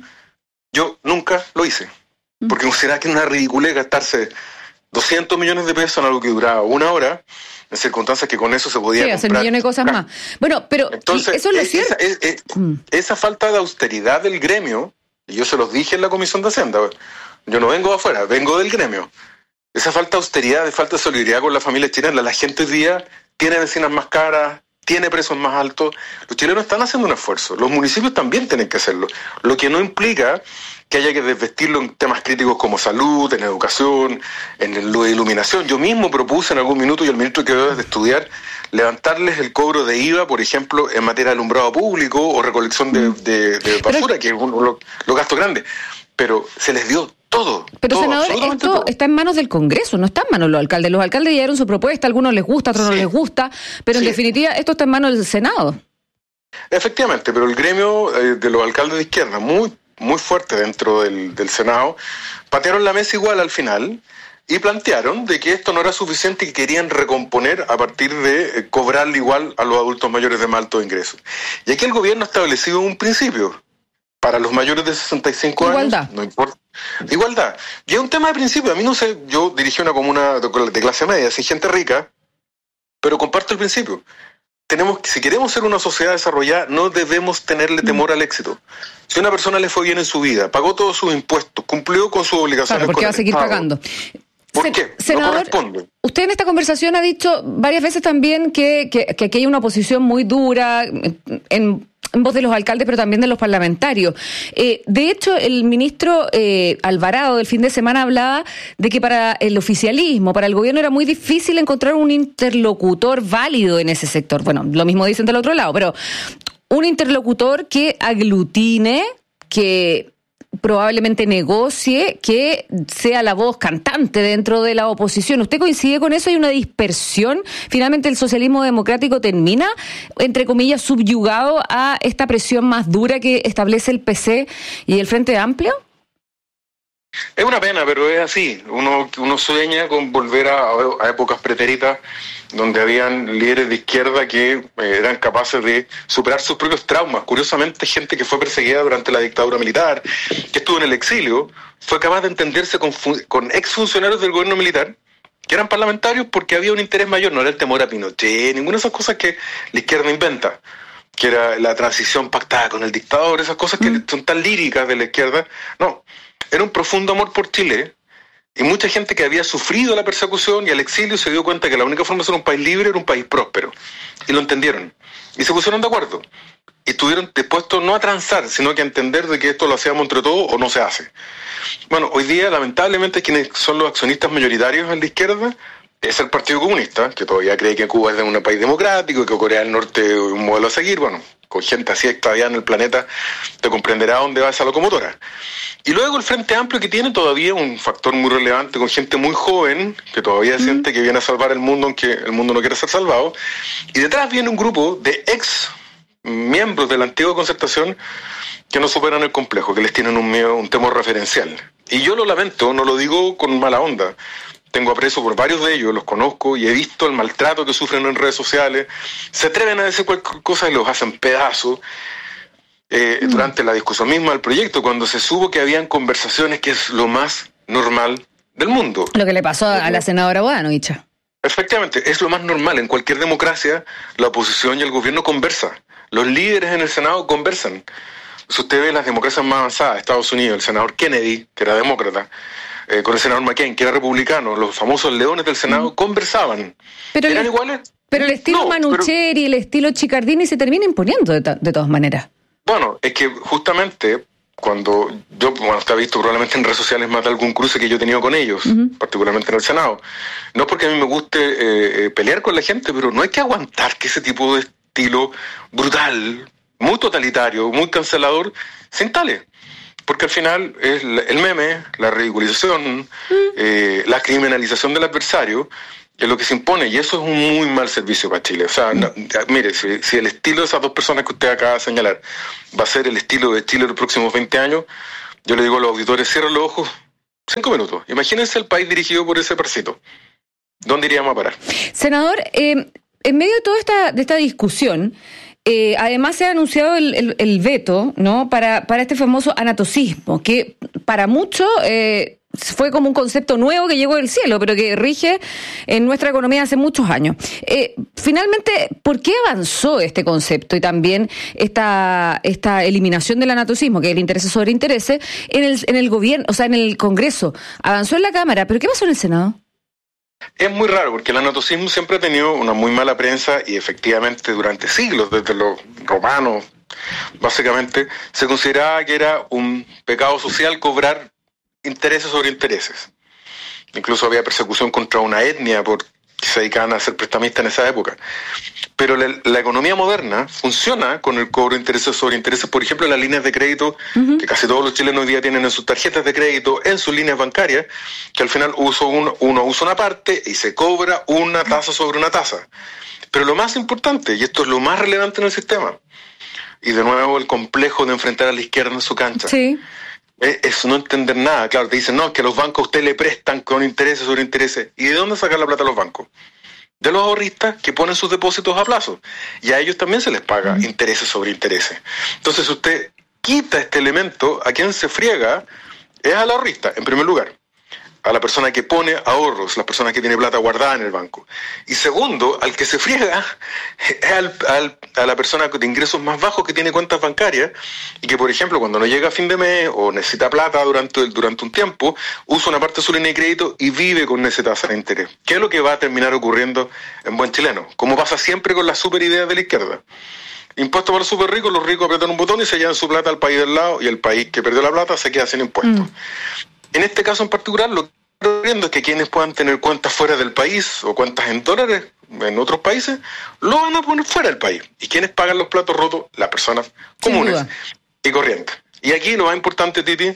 Yo nunca lo hice. Porque consideraba que era una ridiculez gastarse doscientos millones de pesos en algo que duraba una hora, en circunstancias que con eso se podía sí, comprar. hacer millones de cosas más. Bueno, pero entonces, eso es lo esa, cierto. Es, es, mm. esa falta de austeridad del gremio, y yo se los dije en la Comisión de Hacienda, yo no vengo de afuera, vengo del gremio. Esa falta de austeridad, de falta de solidaridad con la familia chilena, la gente hoy día tiene vecinas más caras, tiene precios más altos. Los chilenos están haciendo un esfuerzo, los municipios también tienen que hacerlo, lo que no implica que haya que desvestirlo en temas críticos como salud, en educación, en lo de iluminación. Yo mismo propuse en algún minuto, y el ministro quedó de estudiar, levantarles el cobro de I V A, por ejemplo, en materia de alumbrado público o recolección de, de, de basura, Pero, que es uno los lo gastos grandes. Pero se les dio todo. Pero, todo, senador, esto todo. está en manos del Congreso, no está en manos de los alcaldes. Los alcaldes ya dieron su propuesta, a algunos les gusta, a otros sí. no les gusta, pero sí. en definitiva esto está en manos del Senado. Efectivamente, pero el gremio eh, de los alcaldes de izquierda, muy muy fuerte dentro del, del Senado, patearon la mesa igual al final y plantearon de que esto no era suficiente y que querían recomponer a partir de eh, cobrarle igual a los adultos mayores de más altos ingresos. Y aquí el gobierno ha establecido un principio. Para los mayores de sesenta y cinco Igualdad. años, no importa. Igualdad. Y es un tema de principio. A mí no sé, yo dirigí una comuna de, de clase media, sin gente rica, pero comparto el principio. Tenemos, si queremos ser una sociedad desarrollada, no debemos tenerle temor al éxito. Si a una persona le fue bien en su vida, pagó todos sus impuestos, cumplió con sus obligaciones. Claro, porque va a seguir Estado, pagando. ¿Por Sen- qué? Senador, no corresponde. Usted en esta conversación ha dicho varias veces también que, que, que aquí hay una oposición muy dura en, en voz de los alcaldes, pero también de los parlamentarios. Eh, de hecho, el ministro eh, Alvarado del fin de semana hablaba de que para el oficialismo, para el gobierno, era muy difícil encontrar un interlocutor válido en ese sector. Bueno, lo mismo dicen del otro lado, pero un interlocutor que aglutine, que probablemente negocie, que sea la voz cantante dentro de la oposición. ¿Usted coincide con eso? ¿Hay una dispersión? ¿Finalmente el socialismo democrático termina, entre comillas, subyugado a esta presión más dura que establece el P C y el Frente Amplio? Es una pena, pero es así. Uno, uno sueña con volver a, a épocas pretéritas donde habían líderes de izquierda que eh, eran capaces de superar sus propios traumas. Curiosamente, gente que fue perseguida durante la dictadura militar, que estuvo en el exilio, fue capaz de entenderse con, con exfuncionarios del gobierno militar, que eran parlamentarios porque había un interés mayor, no era el temor a Pinochet, ninguna de esas cosas que la izquierda inventa, que era la transición pactada con el dictador, esas cosas que mm. son tan líricas de la izquierda. No, era un profundo amor por Chile. Y mucha gente que había sufrido la persecución y el exilio se dio cuenta que la única forma de ser un país libre era un país próspero. Y lo entendieron. Y se pusieron de acuerdo. Y estuvieron dispuestos no a transar, sino que a entender de que esto lo hacíamos entre todos o no se hace. Bueno, hoy día, lamentablemente, quienes son los accionistas mayoritarios en la izquierda es el Partido Comunista, que todavía cree que Cuba es un país democrático y que Corea del Norte es un modelo a seguir. Bueno, con gente así todavía en el planeta te comprenderá dónde va esa locomotora. Y luego el Frente Amplio, que tiene todavía un factor muy relevante con gente muy joven, que todavía mm. siente que viene a salvar el mundo, aunque el mundo no quiere ser salvado. Y detrás viene un grupo de ex miembros de la antigua concertación que no superan el complejo, que les tienen un miedo, un temor referencial. Y yo lo lamento, no lo digo con mala onda. Tengo aprecio por varios de ellos, los conozco y he visto el maltrato que sufren en redes sociales. Se atreven a decir cualquier cosa y los hacen pedazos. Eh, mm. Durante la discusión misma del proyecto, cuando se supo que habían conversaciones, que es lo más normal del mundo. Lo que le pasó a la senadora Bodanovich. Efectivamente, es lo más normal. En cualquier democracia, la oposición y el gobierno conversan. Los líderes en el Senado conversan. Si usted ve las democracias más avanzadas, Estados Unidos, el senador Kennedy, que era demócrata, eh, con el senador McCain, que era republicano, los famosos leones del Senado, mm. conversaban. Pero ¿Eran el, iguales? Pero el estilo no, Manucheri, pero, el estilo Cicardini se termina imponiendo de, ta, de todas maneras. Bueno, es que justamente cuando yo, bueno, usted ha visto probablemente en redes sociales más de algún cruce que yo he tenido con ellos, uh-huh. particularmente en el Senado. No es porque a mí me guste eh, eh, pelear con la gente, pero no hay que aguantar que ese tipo de estilo brutal, muy totalitario, muy cancelador, se instale. Porque al final es el meme, la ridiculización, mm. eh, la criminalización del adversario, es lo que se impone, y eso es un muy mal servicio para Chile. O sea, mm. no, mire, si, si el estilo de esas dos personas que usted acaba de señalar va a ser el estilo de Chile en los próximos veinte años, yo le digo a los auditores, cierren los ojos, cinco minutos. Imagínense el país dirigido por ese parcito. ¿Dónde iríamos a parar? Senador, eh, en medio de toda esta, de esta discusión, Eh, además se ha anunciado el, el, el veto, ¿no?, para, para este famoso anatocismo, que para muchos eh, fue como un concepto nuevo que llegó del cielo, pero que rige en nuestra economía hace muchos años. Eh, finalmente, ¿por qué avanzó este concepto y también esta, esta eliminación del anatocismo, que es el interés sobre interés, en el, en el gobierno, o sea, en el Congreso? Avanzó en la Cámara, pero ¿qué pasó en el Senado? Es muy raro porque el anatocismo siempre ha tenido una muy mala prensa y efectivamente durante siglos, desde los romanos, básicamente, se consideraba que era un pecado social cobrar intereses sobre intereses. Incluso había persecución contra una etnia por que se dedicaban a ser prestamistas en esa época. Pero la, la economía moderna funciona con el cobro de intereses sobre intereses, por ejemplo, en las líneas de crédito, uh-huh. que casi todos los chilenos hoy día tienen en sus tarjetas de crédito, en sus líneas bancarias, que al final uso uno, uno usa una parte y se cobra una tasa sobre una tasa. Pero lo más importante, y esto es lo más relevante en el sistema, y de nuevo el complejo de enfrentar a la izquierda en su cancha, sí. es, es no entender nada. Claro, te dicen, no, que los bancos a usted le prestan con intereses sobre intereses. ¿Y de dónde sacan la plata los bancos? De los ahorristas que ponen sus depósitos a plazo. Y a ellos también se les paga mm. intereses sobre intereses. Entonces, si usted quita este elemento, ¿a quién se friega? Es al ahorrista, en primer lugar. A la persona que pone ahorros, la persona que tiene plata guardada en el banco. Y segundo, al que se friega es al, al, a la persona de ingresos más bajos que tiene cuentas bancarias y que, por ejemplo, cuando no llega a fin de mes o necesita plata durante, durante un tiempo, usa una parte de su línea de crédito y vive con esa tasa de interés. ¿Qué es lo que va a terminar ocurriendo en buen chileno? Como pasa siempre con las super ideas de la izquierda. Impuestos para los super ricos, los ricos aprietan un botón y se llevan su plata al país del lado y el país que perdió la plata se queda sin impuestos. Mm. En este caso en particular, lo que estoy viendo es que quienes puedan tener cuentas fuera del país o cuentas en dólares en otros países, lo van a poner fuera del país. ¿Y quiénes pagan los platos rotos? Las personas comunes y corrientes. Y aquí lo más importante, Titi,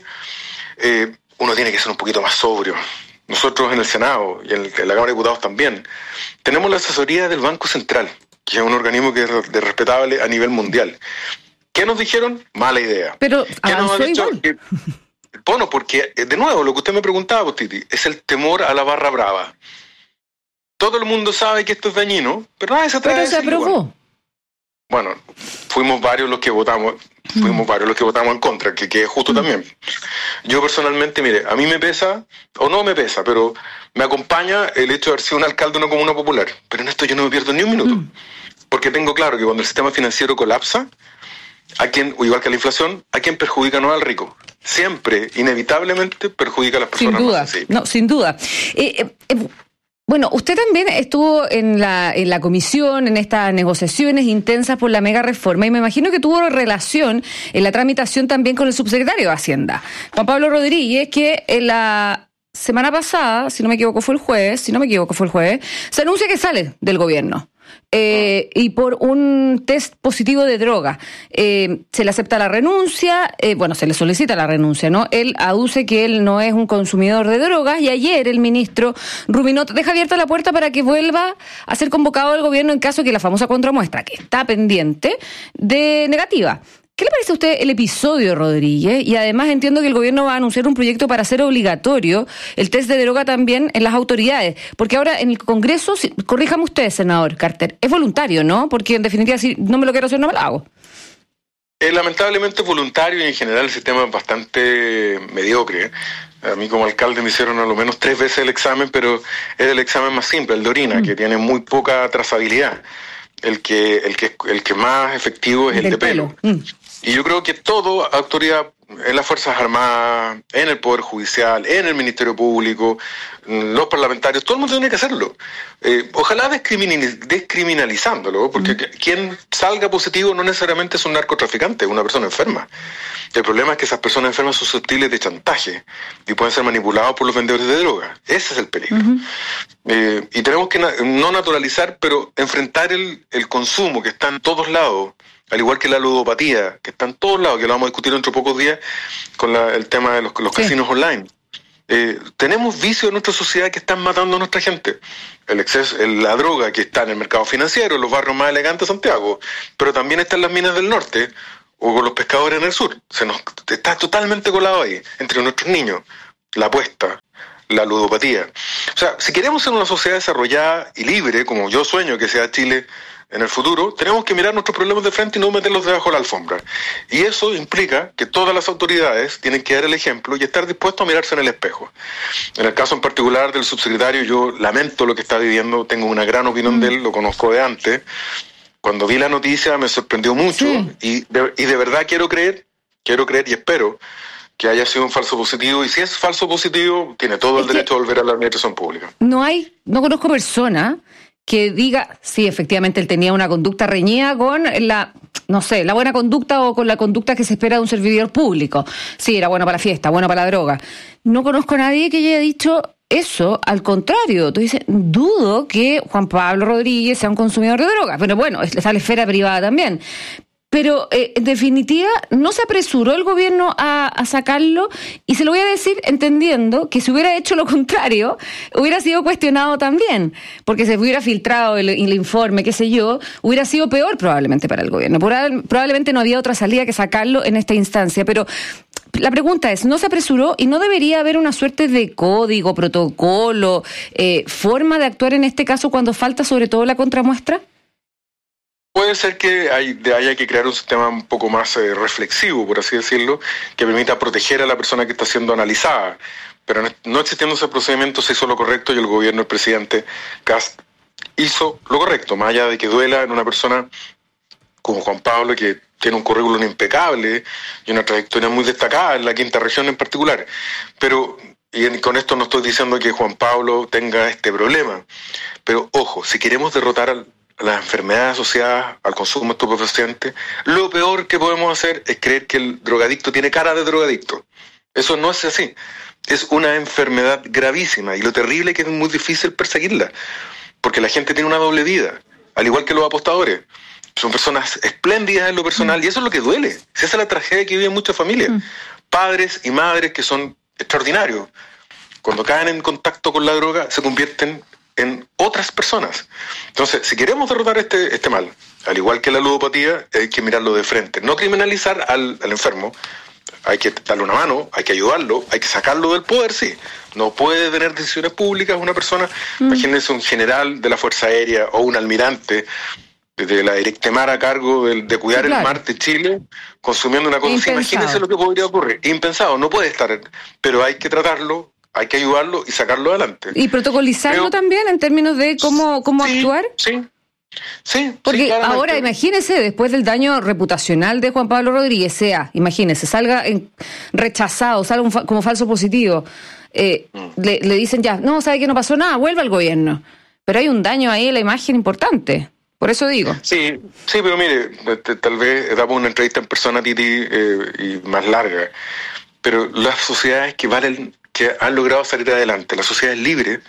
eh, uno tiene que ser un poquito más sobrio. Nosotros en el Senado y en, el, en la Cámara de Diputados también tenemos la asesoría del Banco Central, que es un organismo que es de respetable a nivel mundial. ¿Qué nos dijeron? Mala idea. Pero ¿qué nos ha dicho? Que, bueno, porque, de nuevo, lo que usted me preguntaba, pues, Titi, es el temor a la barra brava. Todo el mundo sabe que esto es dañino, pero nadie se atreve a decirlo. Pero se aprobó. Bueno, fuimos varios los que votamos, fuimos mm. varios los que votamos en contra, que, que es justo mm. también. Yo personalmente, mire, a mí me pesa, o no me pesa, pero me acompaña el hecho de haber sido un alcalde de una comuna popular. Pero en esto yo no me pierdo ni un minuto. Mm. Porque tengo claro que cuando el sistema financiero colapsa, a quien, o igual que la inflación, a quien perjudica no al rico. Siempre, inevitablemente, perjudica a las personas sin duda, más sensibles. No, sin duda. Eh, eh, eh, bueno, usted también estuvo en la, en la comisión, en estas negociaciones intensas por la mega reforma, y me imagino que tuvo relación en la tramitación también con el subsecretario de Hacienda, Juan Pablo Rodríguez, que en la semana pasada, si no me equivoco fue el jueves, si no me equivoco fue el jueves, se anuncia que sale del gobierno. eh, y por un test positivo de droga. Eh, se le acepta la renuncia, eh, bueno, se le solicita la renuncia, ¿no? Él aduce que él no es un consumidor de drogas y ayer el ministro Rubinot deja abierta la puerta para que vuelva a ser convocado al gobierno en caso que la famosa contramuestra, que está pendiente, de negativa. ¿Qué le parece a usted el episodio, Rodríguez? Y además entiendo que el gobierno va a anunciar un proyecto para hacer obligatorio el test de droga también en las autoridades. Porque ahora en el Congreso, si, corríjame usted, senador Carter, es voluntario, ¿no? Porque en definitiva, si no me lo quiero hacer, no me lo hago. Eh, lamentablemente es voluntario y en general el sistema es bastante mediocre. A mí como alcalde me hicieron a lo menos tres veces el examen, pero es el examen más simple, el de orina, mm. que tiene muy poca trazabilidad. El que, el que, el que más efectivo es el, el de pelo. pelo. Mm. Y yo creo que toda autoridad en las Fuerzas Armadas, en el Poder Judicial, en el Ministerio Público, los parlamentarios, todo el mundo tiene que hacerlo. Eh, ojalá descriminal, descriminalizándolo, porque mm. quien salga positivo no necesariamente es un narcotraficante, es una persona enferma. El problema es que esas personas enfermas son susceptibles de chantaje y pueden ser manipulados por los vendedores de droga. Ese es el peligro. Uh-huh. Eh, y tenemos que na- no naturalizar, pero enfrentar el, el consumo que está en todos lados, al igual que la ludopatía, que está en todos lados, que lo vamos a discutir dentro de pocos días con la, el tema de los, los sí. casinos online. Eh, tenemos vicios en nuestra sociedad que están matando a nuestra gente. El exceso, el, la droga que está en el mercado financiero, en los barrios más elegantes de Santiago, pero también está en las minas del norte o con los pescadores en el sur. Se nos está totalmente colado ahí, entre nuestros niños, la apuesta, la ludopatía. O sea, si queremos ser una sociedad desarrollada y libre, como yo sueño que sea Chile en el futuro, tenemos que mirar nuestros problemas de frente y no meterlos debajo de la alfombra. Y eso implica que todas las autoridades tienen que dar el ejemplo y estar dispuestos a mirarse en el espejo. En el caso en particular del subsecretario, yo lamento lo que está viviendo, tengo una gran opinión mm. de él, lo conozco de antes. Cuando vi la noticia me sorprendió mucho sí. y, de, y de verdad quiero creer, quiero creer y espero que haya sido un falso positivo, y si es falso positivo, tiene todo el es derecho a volver a la administración pública. No hay, no conozco persona que diga, sí, efectivamente él tenía una conducta reñida con la, no sé, la buena conducta o con la conducta que se espera de un servidor público. Sí, era bueno para la fiesta, bueno para la droga. No conozco a nadie que haya dicho eso, al contrario. Tú dices, dudo que Juan Pablo Rodríguez sea un consumidor de drogas, pero bueno, está la esfera privada también. Pero, eh, en definitiva, no se apresuró el gobierno a, a sacarlo, y se lo voy a decir entendiendo que si hubiera hecho lo contrario, hubiera sido cuestionado también, porque se hubiera filtrado el, el informe, qué sé yo, hubiera sido peor probablemente para el gobierno. Probablemente no había otra salida que sacarlo en esta instancia, pero la pregunta es, ¿no se apresuró y no debería haber una suerte de código, protocolo, eh, forma de actuar en este caso cuando falta sobre todo la contramuestra? Puede ser que hay, haya que crear un sistema un poco más eh, reflexivo, por así decirlo, que permita proteger a la persona que está siendo analizada. Pero no existiendo ese procedimiento se hizo lo correcto y el gobierno, el presidente Kast, hizo lo correcto, más allá de que duela en una persona como Juan Pablo, que tiene un currículum impecable y una trayectoria muy destacada en la quinta región en particular. Pero, y con esto no estoy diciendo que Juan Pablo tenga este problema, pero ojo, si queremos derrotar al las enfermedades asociadas al consumo de estupefacientes, lo peor que podemos hacer es creer que el drogadicto tiene cara de drogadicto. Eso no es así. Es una enfermedad gravísima y lo terrible es que es muy difícil perseguirla, porque la gente tiene una doble vida, al igual que los apostadores. Son personas espléndidas en lo personal y eso es lo que duele. Esa es la tragedia que viven muchas familias. Mm. Padres y madres que son extraordinarios. Cuando caen en contacto con la droga se convierten en otras personas. Entonces, si queremos derrotar este, este mal, al igual que la ludopatía, hay que mirarlo de frente. No criminalizar al, al enfermo, hay que darle una mano, hay que ayudarlo, hay que sacarlo del poder, sí. No puede tener decisiones públicas una persona, mm. imagínense un general de la Fuerza Aérea o un almirante de la Directemar a cargo de, de cuidar sí, claro. el mar de Chile, consumiendo una cosa así. Imagínense lo que podría ocurrir. Impensado, no puede estar, pero hay que tratarlo, hay que ayudarlo y sacarlo adelante. ¿Y protocolizarlo Pero, también en términos de cómo, cómo sí, actuar? Sí, sí. Porque sí, ahora imagínese, después del daño reputacional de Juan Pablo Rodríguez, sea, imagínese, salga en, rechazado, salga un fa- como falso positivo, eh, mm. le, le dicen ya, no, sabe que no pasó nada, vuelve al gobierno. Pero hay un daño ahí en la imagen importante. Por eso digo. Sí, sí, pero mire, tal vez damos una entrevista en persona a Titi eh, y más larga, pero las sociedades que valen, que han logrado salir adelante, las sociedades libres,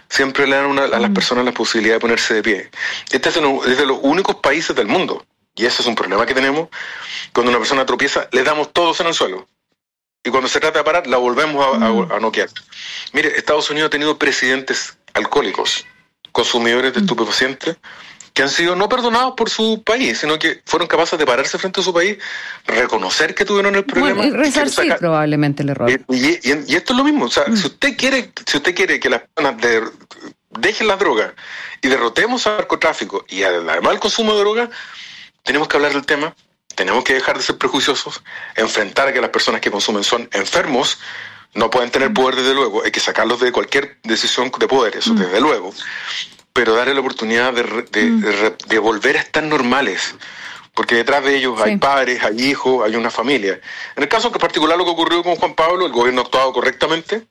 siempre le dan una, a las personas la posibilidad de ponerse de pie. Este es, uno, es de los únicos países del mundo, y ese es un problema que tenemos. Cuando una persona tropieza, le damos todos en el suelo. Y cuando se trata de parar, la volvemos a, a, a noquear. Mire, Estados Unidos ha tenido presidentes alcohólicos, consumidores de estupefacientes, que han sido no perdonados por su país, sino que fueron capaces de pararse frente a su país, reconocer que tuvieron el problema. Bueno, y resarcir y probablemente el error. Y, y, y, y esto es lo mismo. O sea, mm. si usted quiere, si usted quiere que las personas de, dejen las drogas y derrotemos al narcotráfico y además el consumo de drogas, tenemos que hablar del tema, tenemos que dejar de ser prejuiciosos, enfrentar a que las personas que consumen son enfermos, no pueden tener poder desde luego, hay que sacarlos de cualquier decisión de poder, eso mm. desde luego, pero darle la oportunidad de, de, mm. de, de volver a estar normales, porque detrás de ellos sí. hay padres, hay hijos, hay una familia. En el caso en particular lo que ocurrió con Juan Pablo, el gobierno ha actuado correctamente.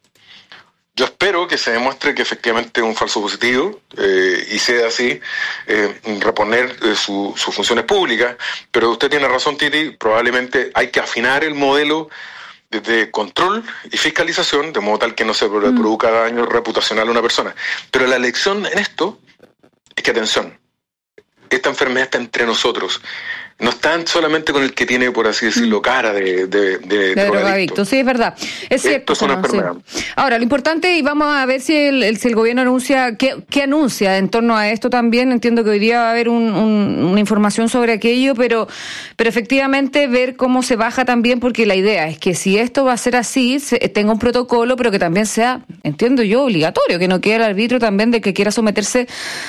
Yo espero que se demuestre que efectivamente es un falso positivo eh, y sea así, eh, reponer eh, su, sus funciones públicas, pero usted tiene razón, Titi, probablemente hay que afinar el modelo de control y fiscalización, de modo tal que no se mm. produzca daño reputacional a una persona. Pero la lección en esto es que, atención, esta enfermedad está entre nosotros. No están solamente con el que tiene, por así decirlo, cara de, de, de, de drogadicto. Sí, es verdad. Es cierto. Esto es una enfermedad. Sí. Ahora, lo importante, y vamos a ver si el, el, si el gobierno anuncia, ¿qué, qué anuncia en torno a esto también? Entiendo que hoy día va a haber un, un, una información sobre aquello, pero, pero efectivamente ver cómo se baja también, porque la idea es que si esto va a ser así, se, tenga un protocolo, pero que también sea, entiendo yo, obligatorio, que no quede el arbitrio también de que quiera someterse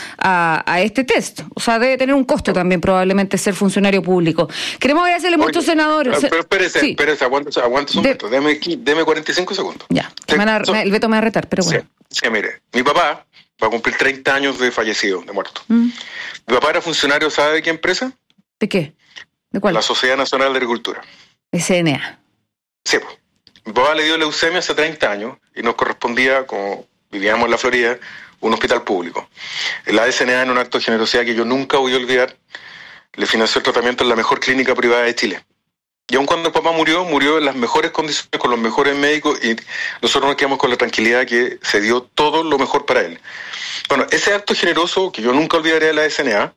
a, a este test. O sea, debe tener un costo también probablemente ser funcionario público. Queremos agradecerle mucho, senador. Pero espérese, sí. espérese, aguántese, aguántese un de... momento. Deme, deme cuarenta y cinco segundos. Ya, de... a, el Beto me va a retar, pero bueno. Sí, sí, mire, mi papá va a cumplir treinta años de fallecido, de muerto. Mm. Mi papá era funcionario, ¿sabe de qué empresa? ¿De qué? ¿De cuál? La Sociedad Nacional de Agricultura. S N A. Sí, pues. Mi papá le dio leucemia hace treinta años y nos correspondía, como vivíamos en la Florida, un hospital público. La S N A, en un acto de generosidad que yo nunca voy a olvidar, le financió el tratamiento en la mejor clínica privada de Chile. Y aun cuando el papá murió, murió en las mejores condiciones, con los mejores médicos, y nosotros nos quedamos con la tranquilidad que se dio todo lo mejor para él. Bueno, ese acto generoso, que yo nunca olvidaré de la S N A,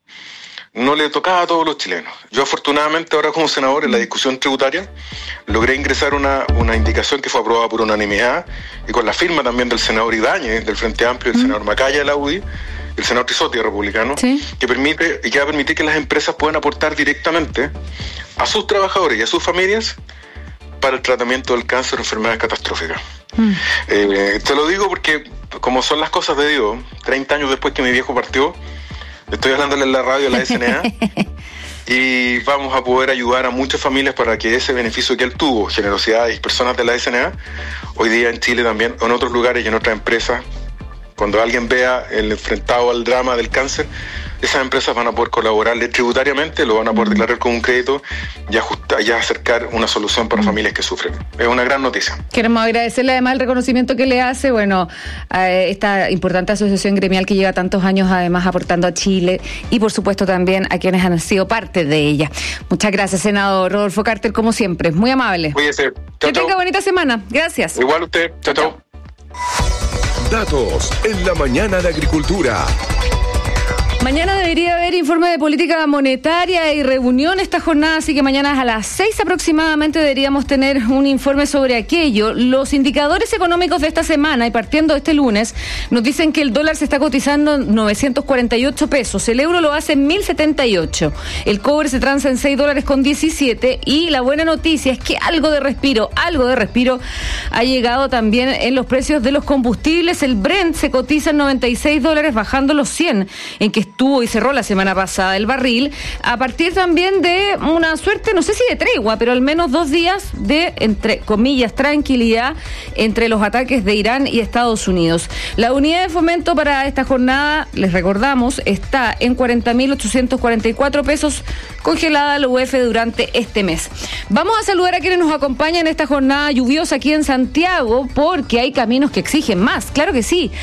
no le tocaba a todos los chilenos. Yo afortunadamente ahora como senador en la discusión tributaria logré ingresar una, una indicación que fue aprobada por unanimidad y con la firma también del senador Ibáñez del Frente Amplio, del senador Macaya de la U D I, el senador Trisotti, republicano, ¿sí? que permite y que va a permitir que las empresas puedan aportar directamente a sus trabajadores y a sus familias para el tratamiento del cáncer o enfermedades catastróficas. Mm. Eh, te lo digo porque, como son las cosas de Dios, treinta años después que mi viejo partió, estoy hablándole en la radio a la S N A y vamos a poder ayudar a muchas familias para que ese beneficio que él tuvo, generosidad y personas de la S N A, hoy día en Chile también, en otros lugares y en otras empresas, cuando alguien vea el enfrentado al drama del cáncer, esas empresas van a poder colaborarle tributariamente, lo van a poder declarar con un crédito y ajustar, y acercar una solución para familias que sufren. Es una gran noticia. Queremos agradecerle además el reconocimiento que le hace, bueno, a esta importante asociación gremial que lleva tantos años además aportando a Chile y por supuesto también a quienes han sido parte de ella. Muchas gracias, senador Rodolfo Carter, como siempre, muy amable. Cuídese. Que tenga bonita semana. Gracias. Igual usted. Chao, chao. Datos en la mañana de Agricultura. Mañana debería haber informe de política monetaria y reunión esta jornada, así que mañana a las seis aproximadamente deberíamos tener un informe sobre aquello. Los indicadores económicos de esta semana y partiendo este lunes nos dicen que el dólar se está cotizando en novecientos cuarenta y ocho pesos, el euro lo hace en mil setenta y ocho, el cobre se transa en seis dólares con diecisiete y la buena noticia es que algo de respiro, algo de respiro ha llegado también en los precios de los combustibles. El Brent se cotiza en noventa y seis dólares bajando los cien en que estuvo y cerró la semana pasada el barril, a partir también de una suerte, no sé si de tregua, pero al menos dos días de, entre comillas, tranquilidad entre los ataques de Irán y Estados Unidos. La unidad de fomento para esta jornada, les recordamos, está en cuarenta mil ochocientos cuarenta y cuatro pesos, congelada la U F durante este mes. Vamos a saludar a quienes nos acompañan en esta jornada lluviosa aquí en Santiago, porque hay caminos que exigen más, claro que sí.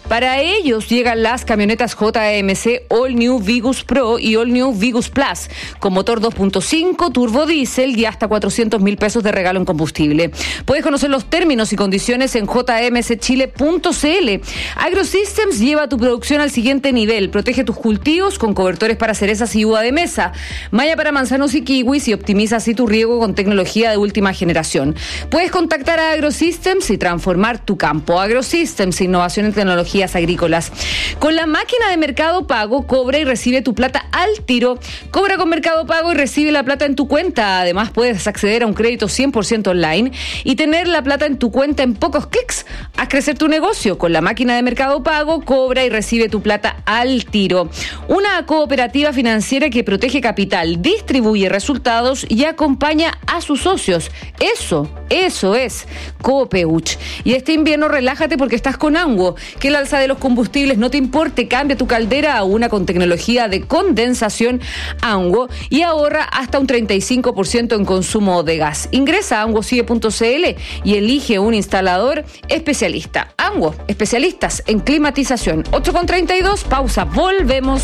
Para ellos llegan las camionetas J M C All New Vigus Pro y All New Vigus Plus, con motor dos punto cinco, turbo diésel y hasta cuatrocientos mil pesos de regalo en combustible. Puedes conocer los términos y condiciones en j m c chile punto c l. AgroSystems lleva tu producción al siguiente nivel. Protege tus cultivos con cobertores para cerezas y uva de mesa, malla para manzanos y kiwis, y optimiza así tu riego con tecnología de última generación. Puedes contactar a AgroSystems y transformar tu campo. AgroSystems, innovación en tecnologías agrícolas. Con la máquina de Mercado Pago, cobra y recibe tu plata al tiro. Cobra con Mercado Pago y recibe la plata en tu cuenta. Además, puedes acceder a un crédito cien por ciento online y tener la plata en tu cuenta en pocos clics. Haz crecer tu negocio. Con la máquina de Mercado Pago, cobra y recibe tu plata al tiro. Una cooperativa financiera que protege capital, distribuye resultados y acompaña a sus socios. Eso, eso es Copeuch. Y este invierno relájate porque estás con Anguo. Que el alza de los combustibles no te importe, cambia tu caldera a una con tecnología de condensación Anguo y ahorra hasta un treinta y cinco por ciento en consumo de gas. Ingresa a anguo sigue punto c l y elige un instalador especialista. Anguo, especialistas en climatización. ocho con treinta y dos, pausa, volvemos.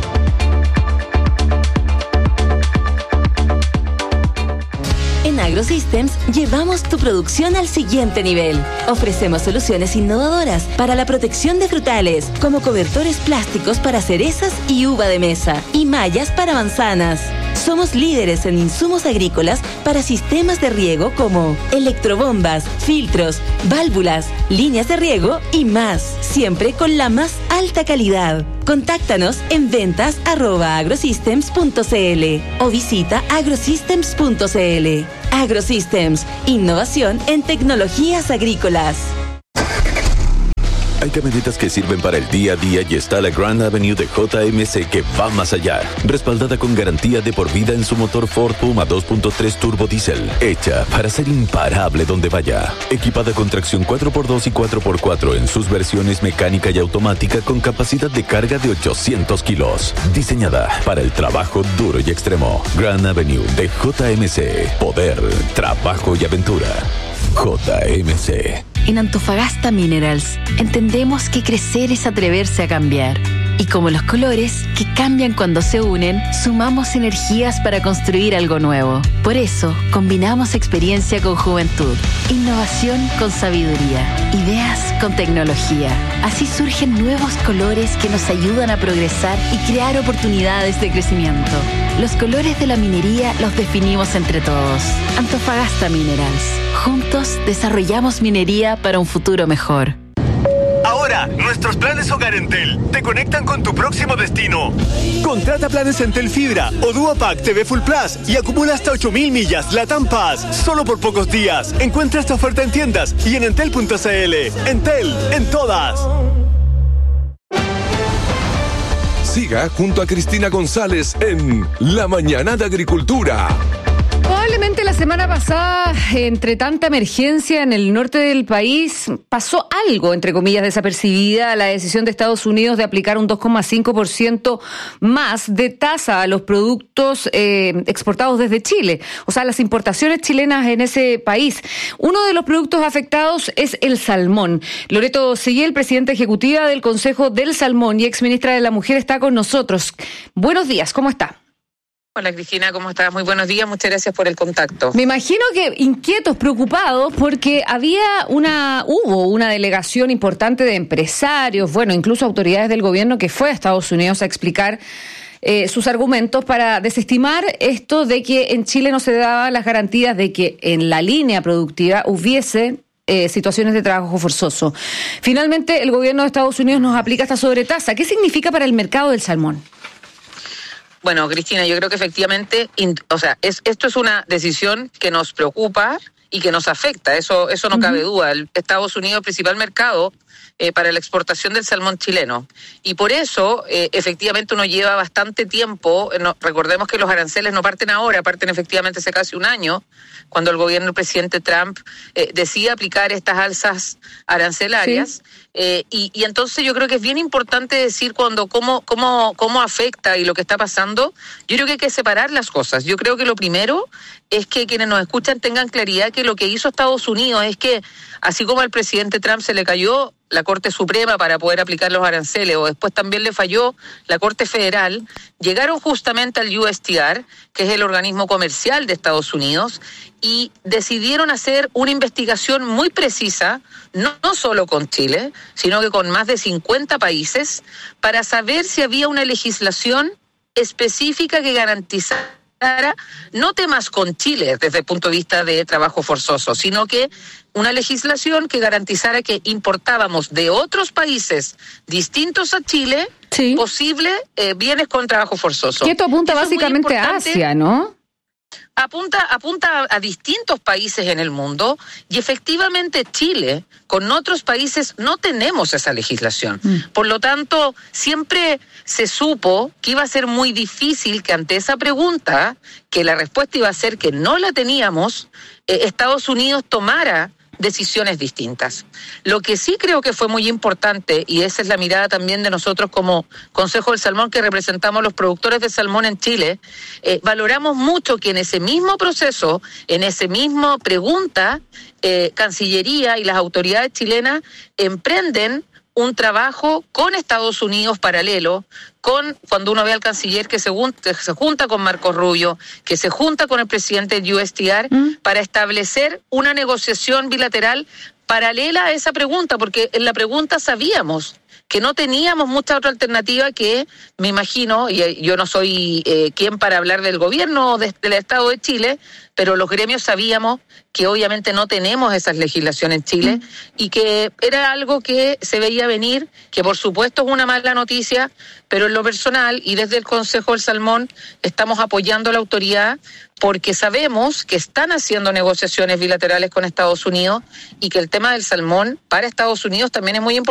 En AgroSystems llevamos tu producción al siguiente nivel. Ofrecemos soluciones innovadoras para la protección de frutales, como cobertores plásticos para cerezas y uva de mesa, y mallas para manzanas. Somos líderes en insumos agrícolas para sistemas de riego como electrobombas, filtros, válvulas, líneas de riego y más, siempre con la más alta calidad. Contáctanos en ventas arroba agrosystems punto c l o visita agrosystems punto c l. AgroSystems, innovación en tecnologías agrícolas. Hay camionetas que sirven para el día a día y está la Grand Avenue de J M C que va más allá. Respaldada con garantía de por vida en su motor Ford Puma dos punto tres turbo diésel. Hecha para ser imparable donde vaya. Equipada con tracción cuatro por dos y cuatro por cuatro en sus versiones mecánica y automática con capacidad de carga de ochocientos kilos. Diseñada para el trabajo duro y extremo. Grand Avenue de J M C. Poder, trabajo y aventura. J M C. En Antofagasta Minerals entendemos que crecer es atreverse a cambiar. Y como los colores, que cambian cuando se unen, sumamos energías para construir algo nuevo. Por eso, combinamos experiencia con juventud, innovación con sabiduría, ideas con tecnología. Así surgen nuevos colores que nos ayudan a progresar y crear oportunidades de crecimiento. Los colores de la minería los definimos entre todos. Antofagasta Minerals. Juntos desarrollamos minería para un futuro mejor. Ahora, nuestros planes Hogar Entel te conectan con tu próximo destino. Contrata planes Entel Fibra o Duopack T V Full Plus y acumula hasta ocho mil millas Latam Pass solo por pocos días. Encuentra esta oferta en tiendas y en entel punto c l. Entel, en todas. Siga junto a Cristina González en La Mañana de Agricultura. Probablemente la semana pasada, entre tanta emergencia en el norte del país, pasó algo, entre comillas, desapercibida, la decisión de Estados Unidos de aplicar un dos coma cinco por ciento más de tasa a los productos eh, exportados desde Chile, o sea, las importaciones chilenas en ese país. Uno de los productos afectados es el salmón. Loreto Seguiel, presidenta ejecutiva del Consejo del Salmón y exministra de la Mujer, está con nosotros. Buenos días, ¿cómo está? Hola Cristina, ¿cómo estás? Muy buenos días, muchas gracias por el contacto. Me imagino que inquietos, preocupados, porque había una, hubo una delegación importante de empresarios, bueno, incluso autoridades del gobierno que fue a Estados Unidos a explicar eh, sus argumentos para desestimar esto de que en Chile no se daban las garantías de que en la línea productiva hubiese Eh, situaciones de trabajo forzoso. Finalmente, el gobierno de Estados Unidos nos aplica esta sobretasa. ¿Qué significa para el mercado del salmón? Bueno, Cristina, yo creo que efectivamente, o sea, es, esto es una decisión que nos preocupa y que nos afecta, eso, eso no uh-huh. cabe duda. El Estados Unidos es el principal mercado eh, para la exportación del salmón chileno. Y por eso, eh, efectivamente, uno lleva bastante tiempo, no, recordemos que los aranceles no parten ahora, parten efectivamente hace casi un año, cuando el gobierno del presidente Trump eh, decide aplicar estas alzas arancelarias. Sí. Eh, y, y entonces yo creo que es bien importante decir cuando cómo, cómo, cómo afecta y lo que está pasando. Yo creo que hay que separar las cosas. Yo creo que lo primero es que quienes nos escuchan tengan claridad que lo que hizo Estados Unidos es que, así como al presidente Trump se le cayó la Corte Suprema para poder aplicar los aranceles, o después también le falló la Corte Federal, llegaron justamente al U S T R, que es el organismo comercial de Estados Unidos, y decidieron hacer una investigación muy precisa, no, no solo con Chile, sino que con más de cincuenta países, para saber si había una legislación específica que garantizara no temas con Chile desde el punto de vista de trabajo forzoso, sino que una legislación que garantizara que importábamos de otros países distintos a Chile sí. posible eh, bienes con trabajo forzoso. Que esto apunta básicamente a Asia, ¿no? Apunta, apunta a, a distintos países en el mundo y efectivamente Chile, con otros países, no tenemos esa legislación. Mm. Por lo tanto, siempre se supo que iba a ser muy difícil que ante esa pregunta, que la respuesta iba a ser que no la teníamos, eh, Estados Unidos tomara decisiones distintas. Lo que sí creo que fue muy importante, y esa es la mirada también de nosotros como Consejo del Salmón, que representamos a los productores de salmón en Chile, eh, valoramos mucho que en ese mismo proceso, en ese mismo pregunta, eh, Cancillería y las autoridades chilenas emprenden un trabajo con Estados Unidos paralelo, con cuando uno ve al canciller que se, que se junta con Marco Rubio, que se junta con el presidente del U S T R, ¿Mm? para establecer una negociación bilateral paralela a esa pregunta, porque en la pregunta sabíamos que no teníamos mucha otra alternativa que, me imagino, y yo no soy eh, quien para hablar del gobierno de, del Estado de Chile, pero los gremios sabíamos que obviamente no tenemos esas legislaciones en Chile mm. y que era algo que se veía venir, que por supuesto es una mala noticia, pero en lo personal y desde el Consejo del Salmón estamos apoyando a la autoridad porque sabemos que están haciendo negociaciones bilaterales con Estados Unidos y que el tema del salmón para Estados Unidos también es muy importante.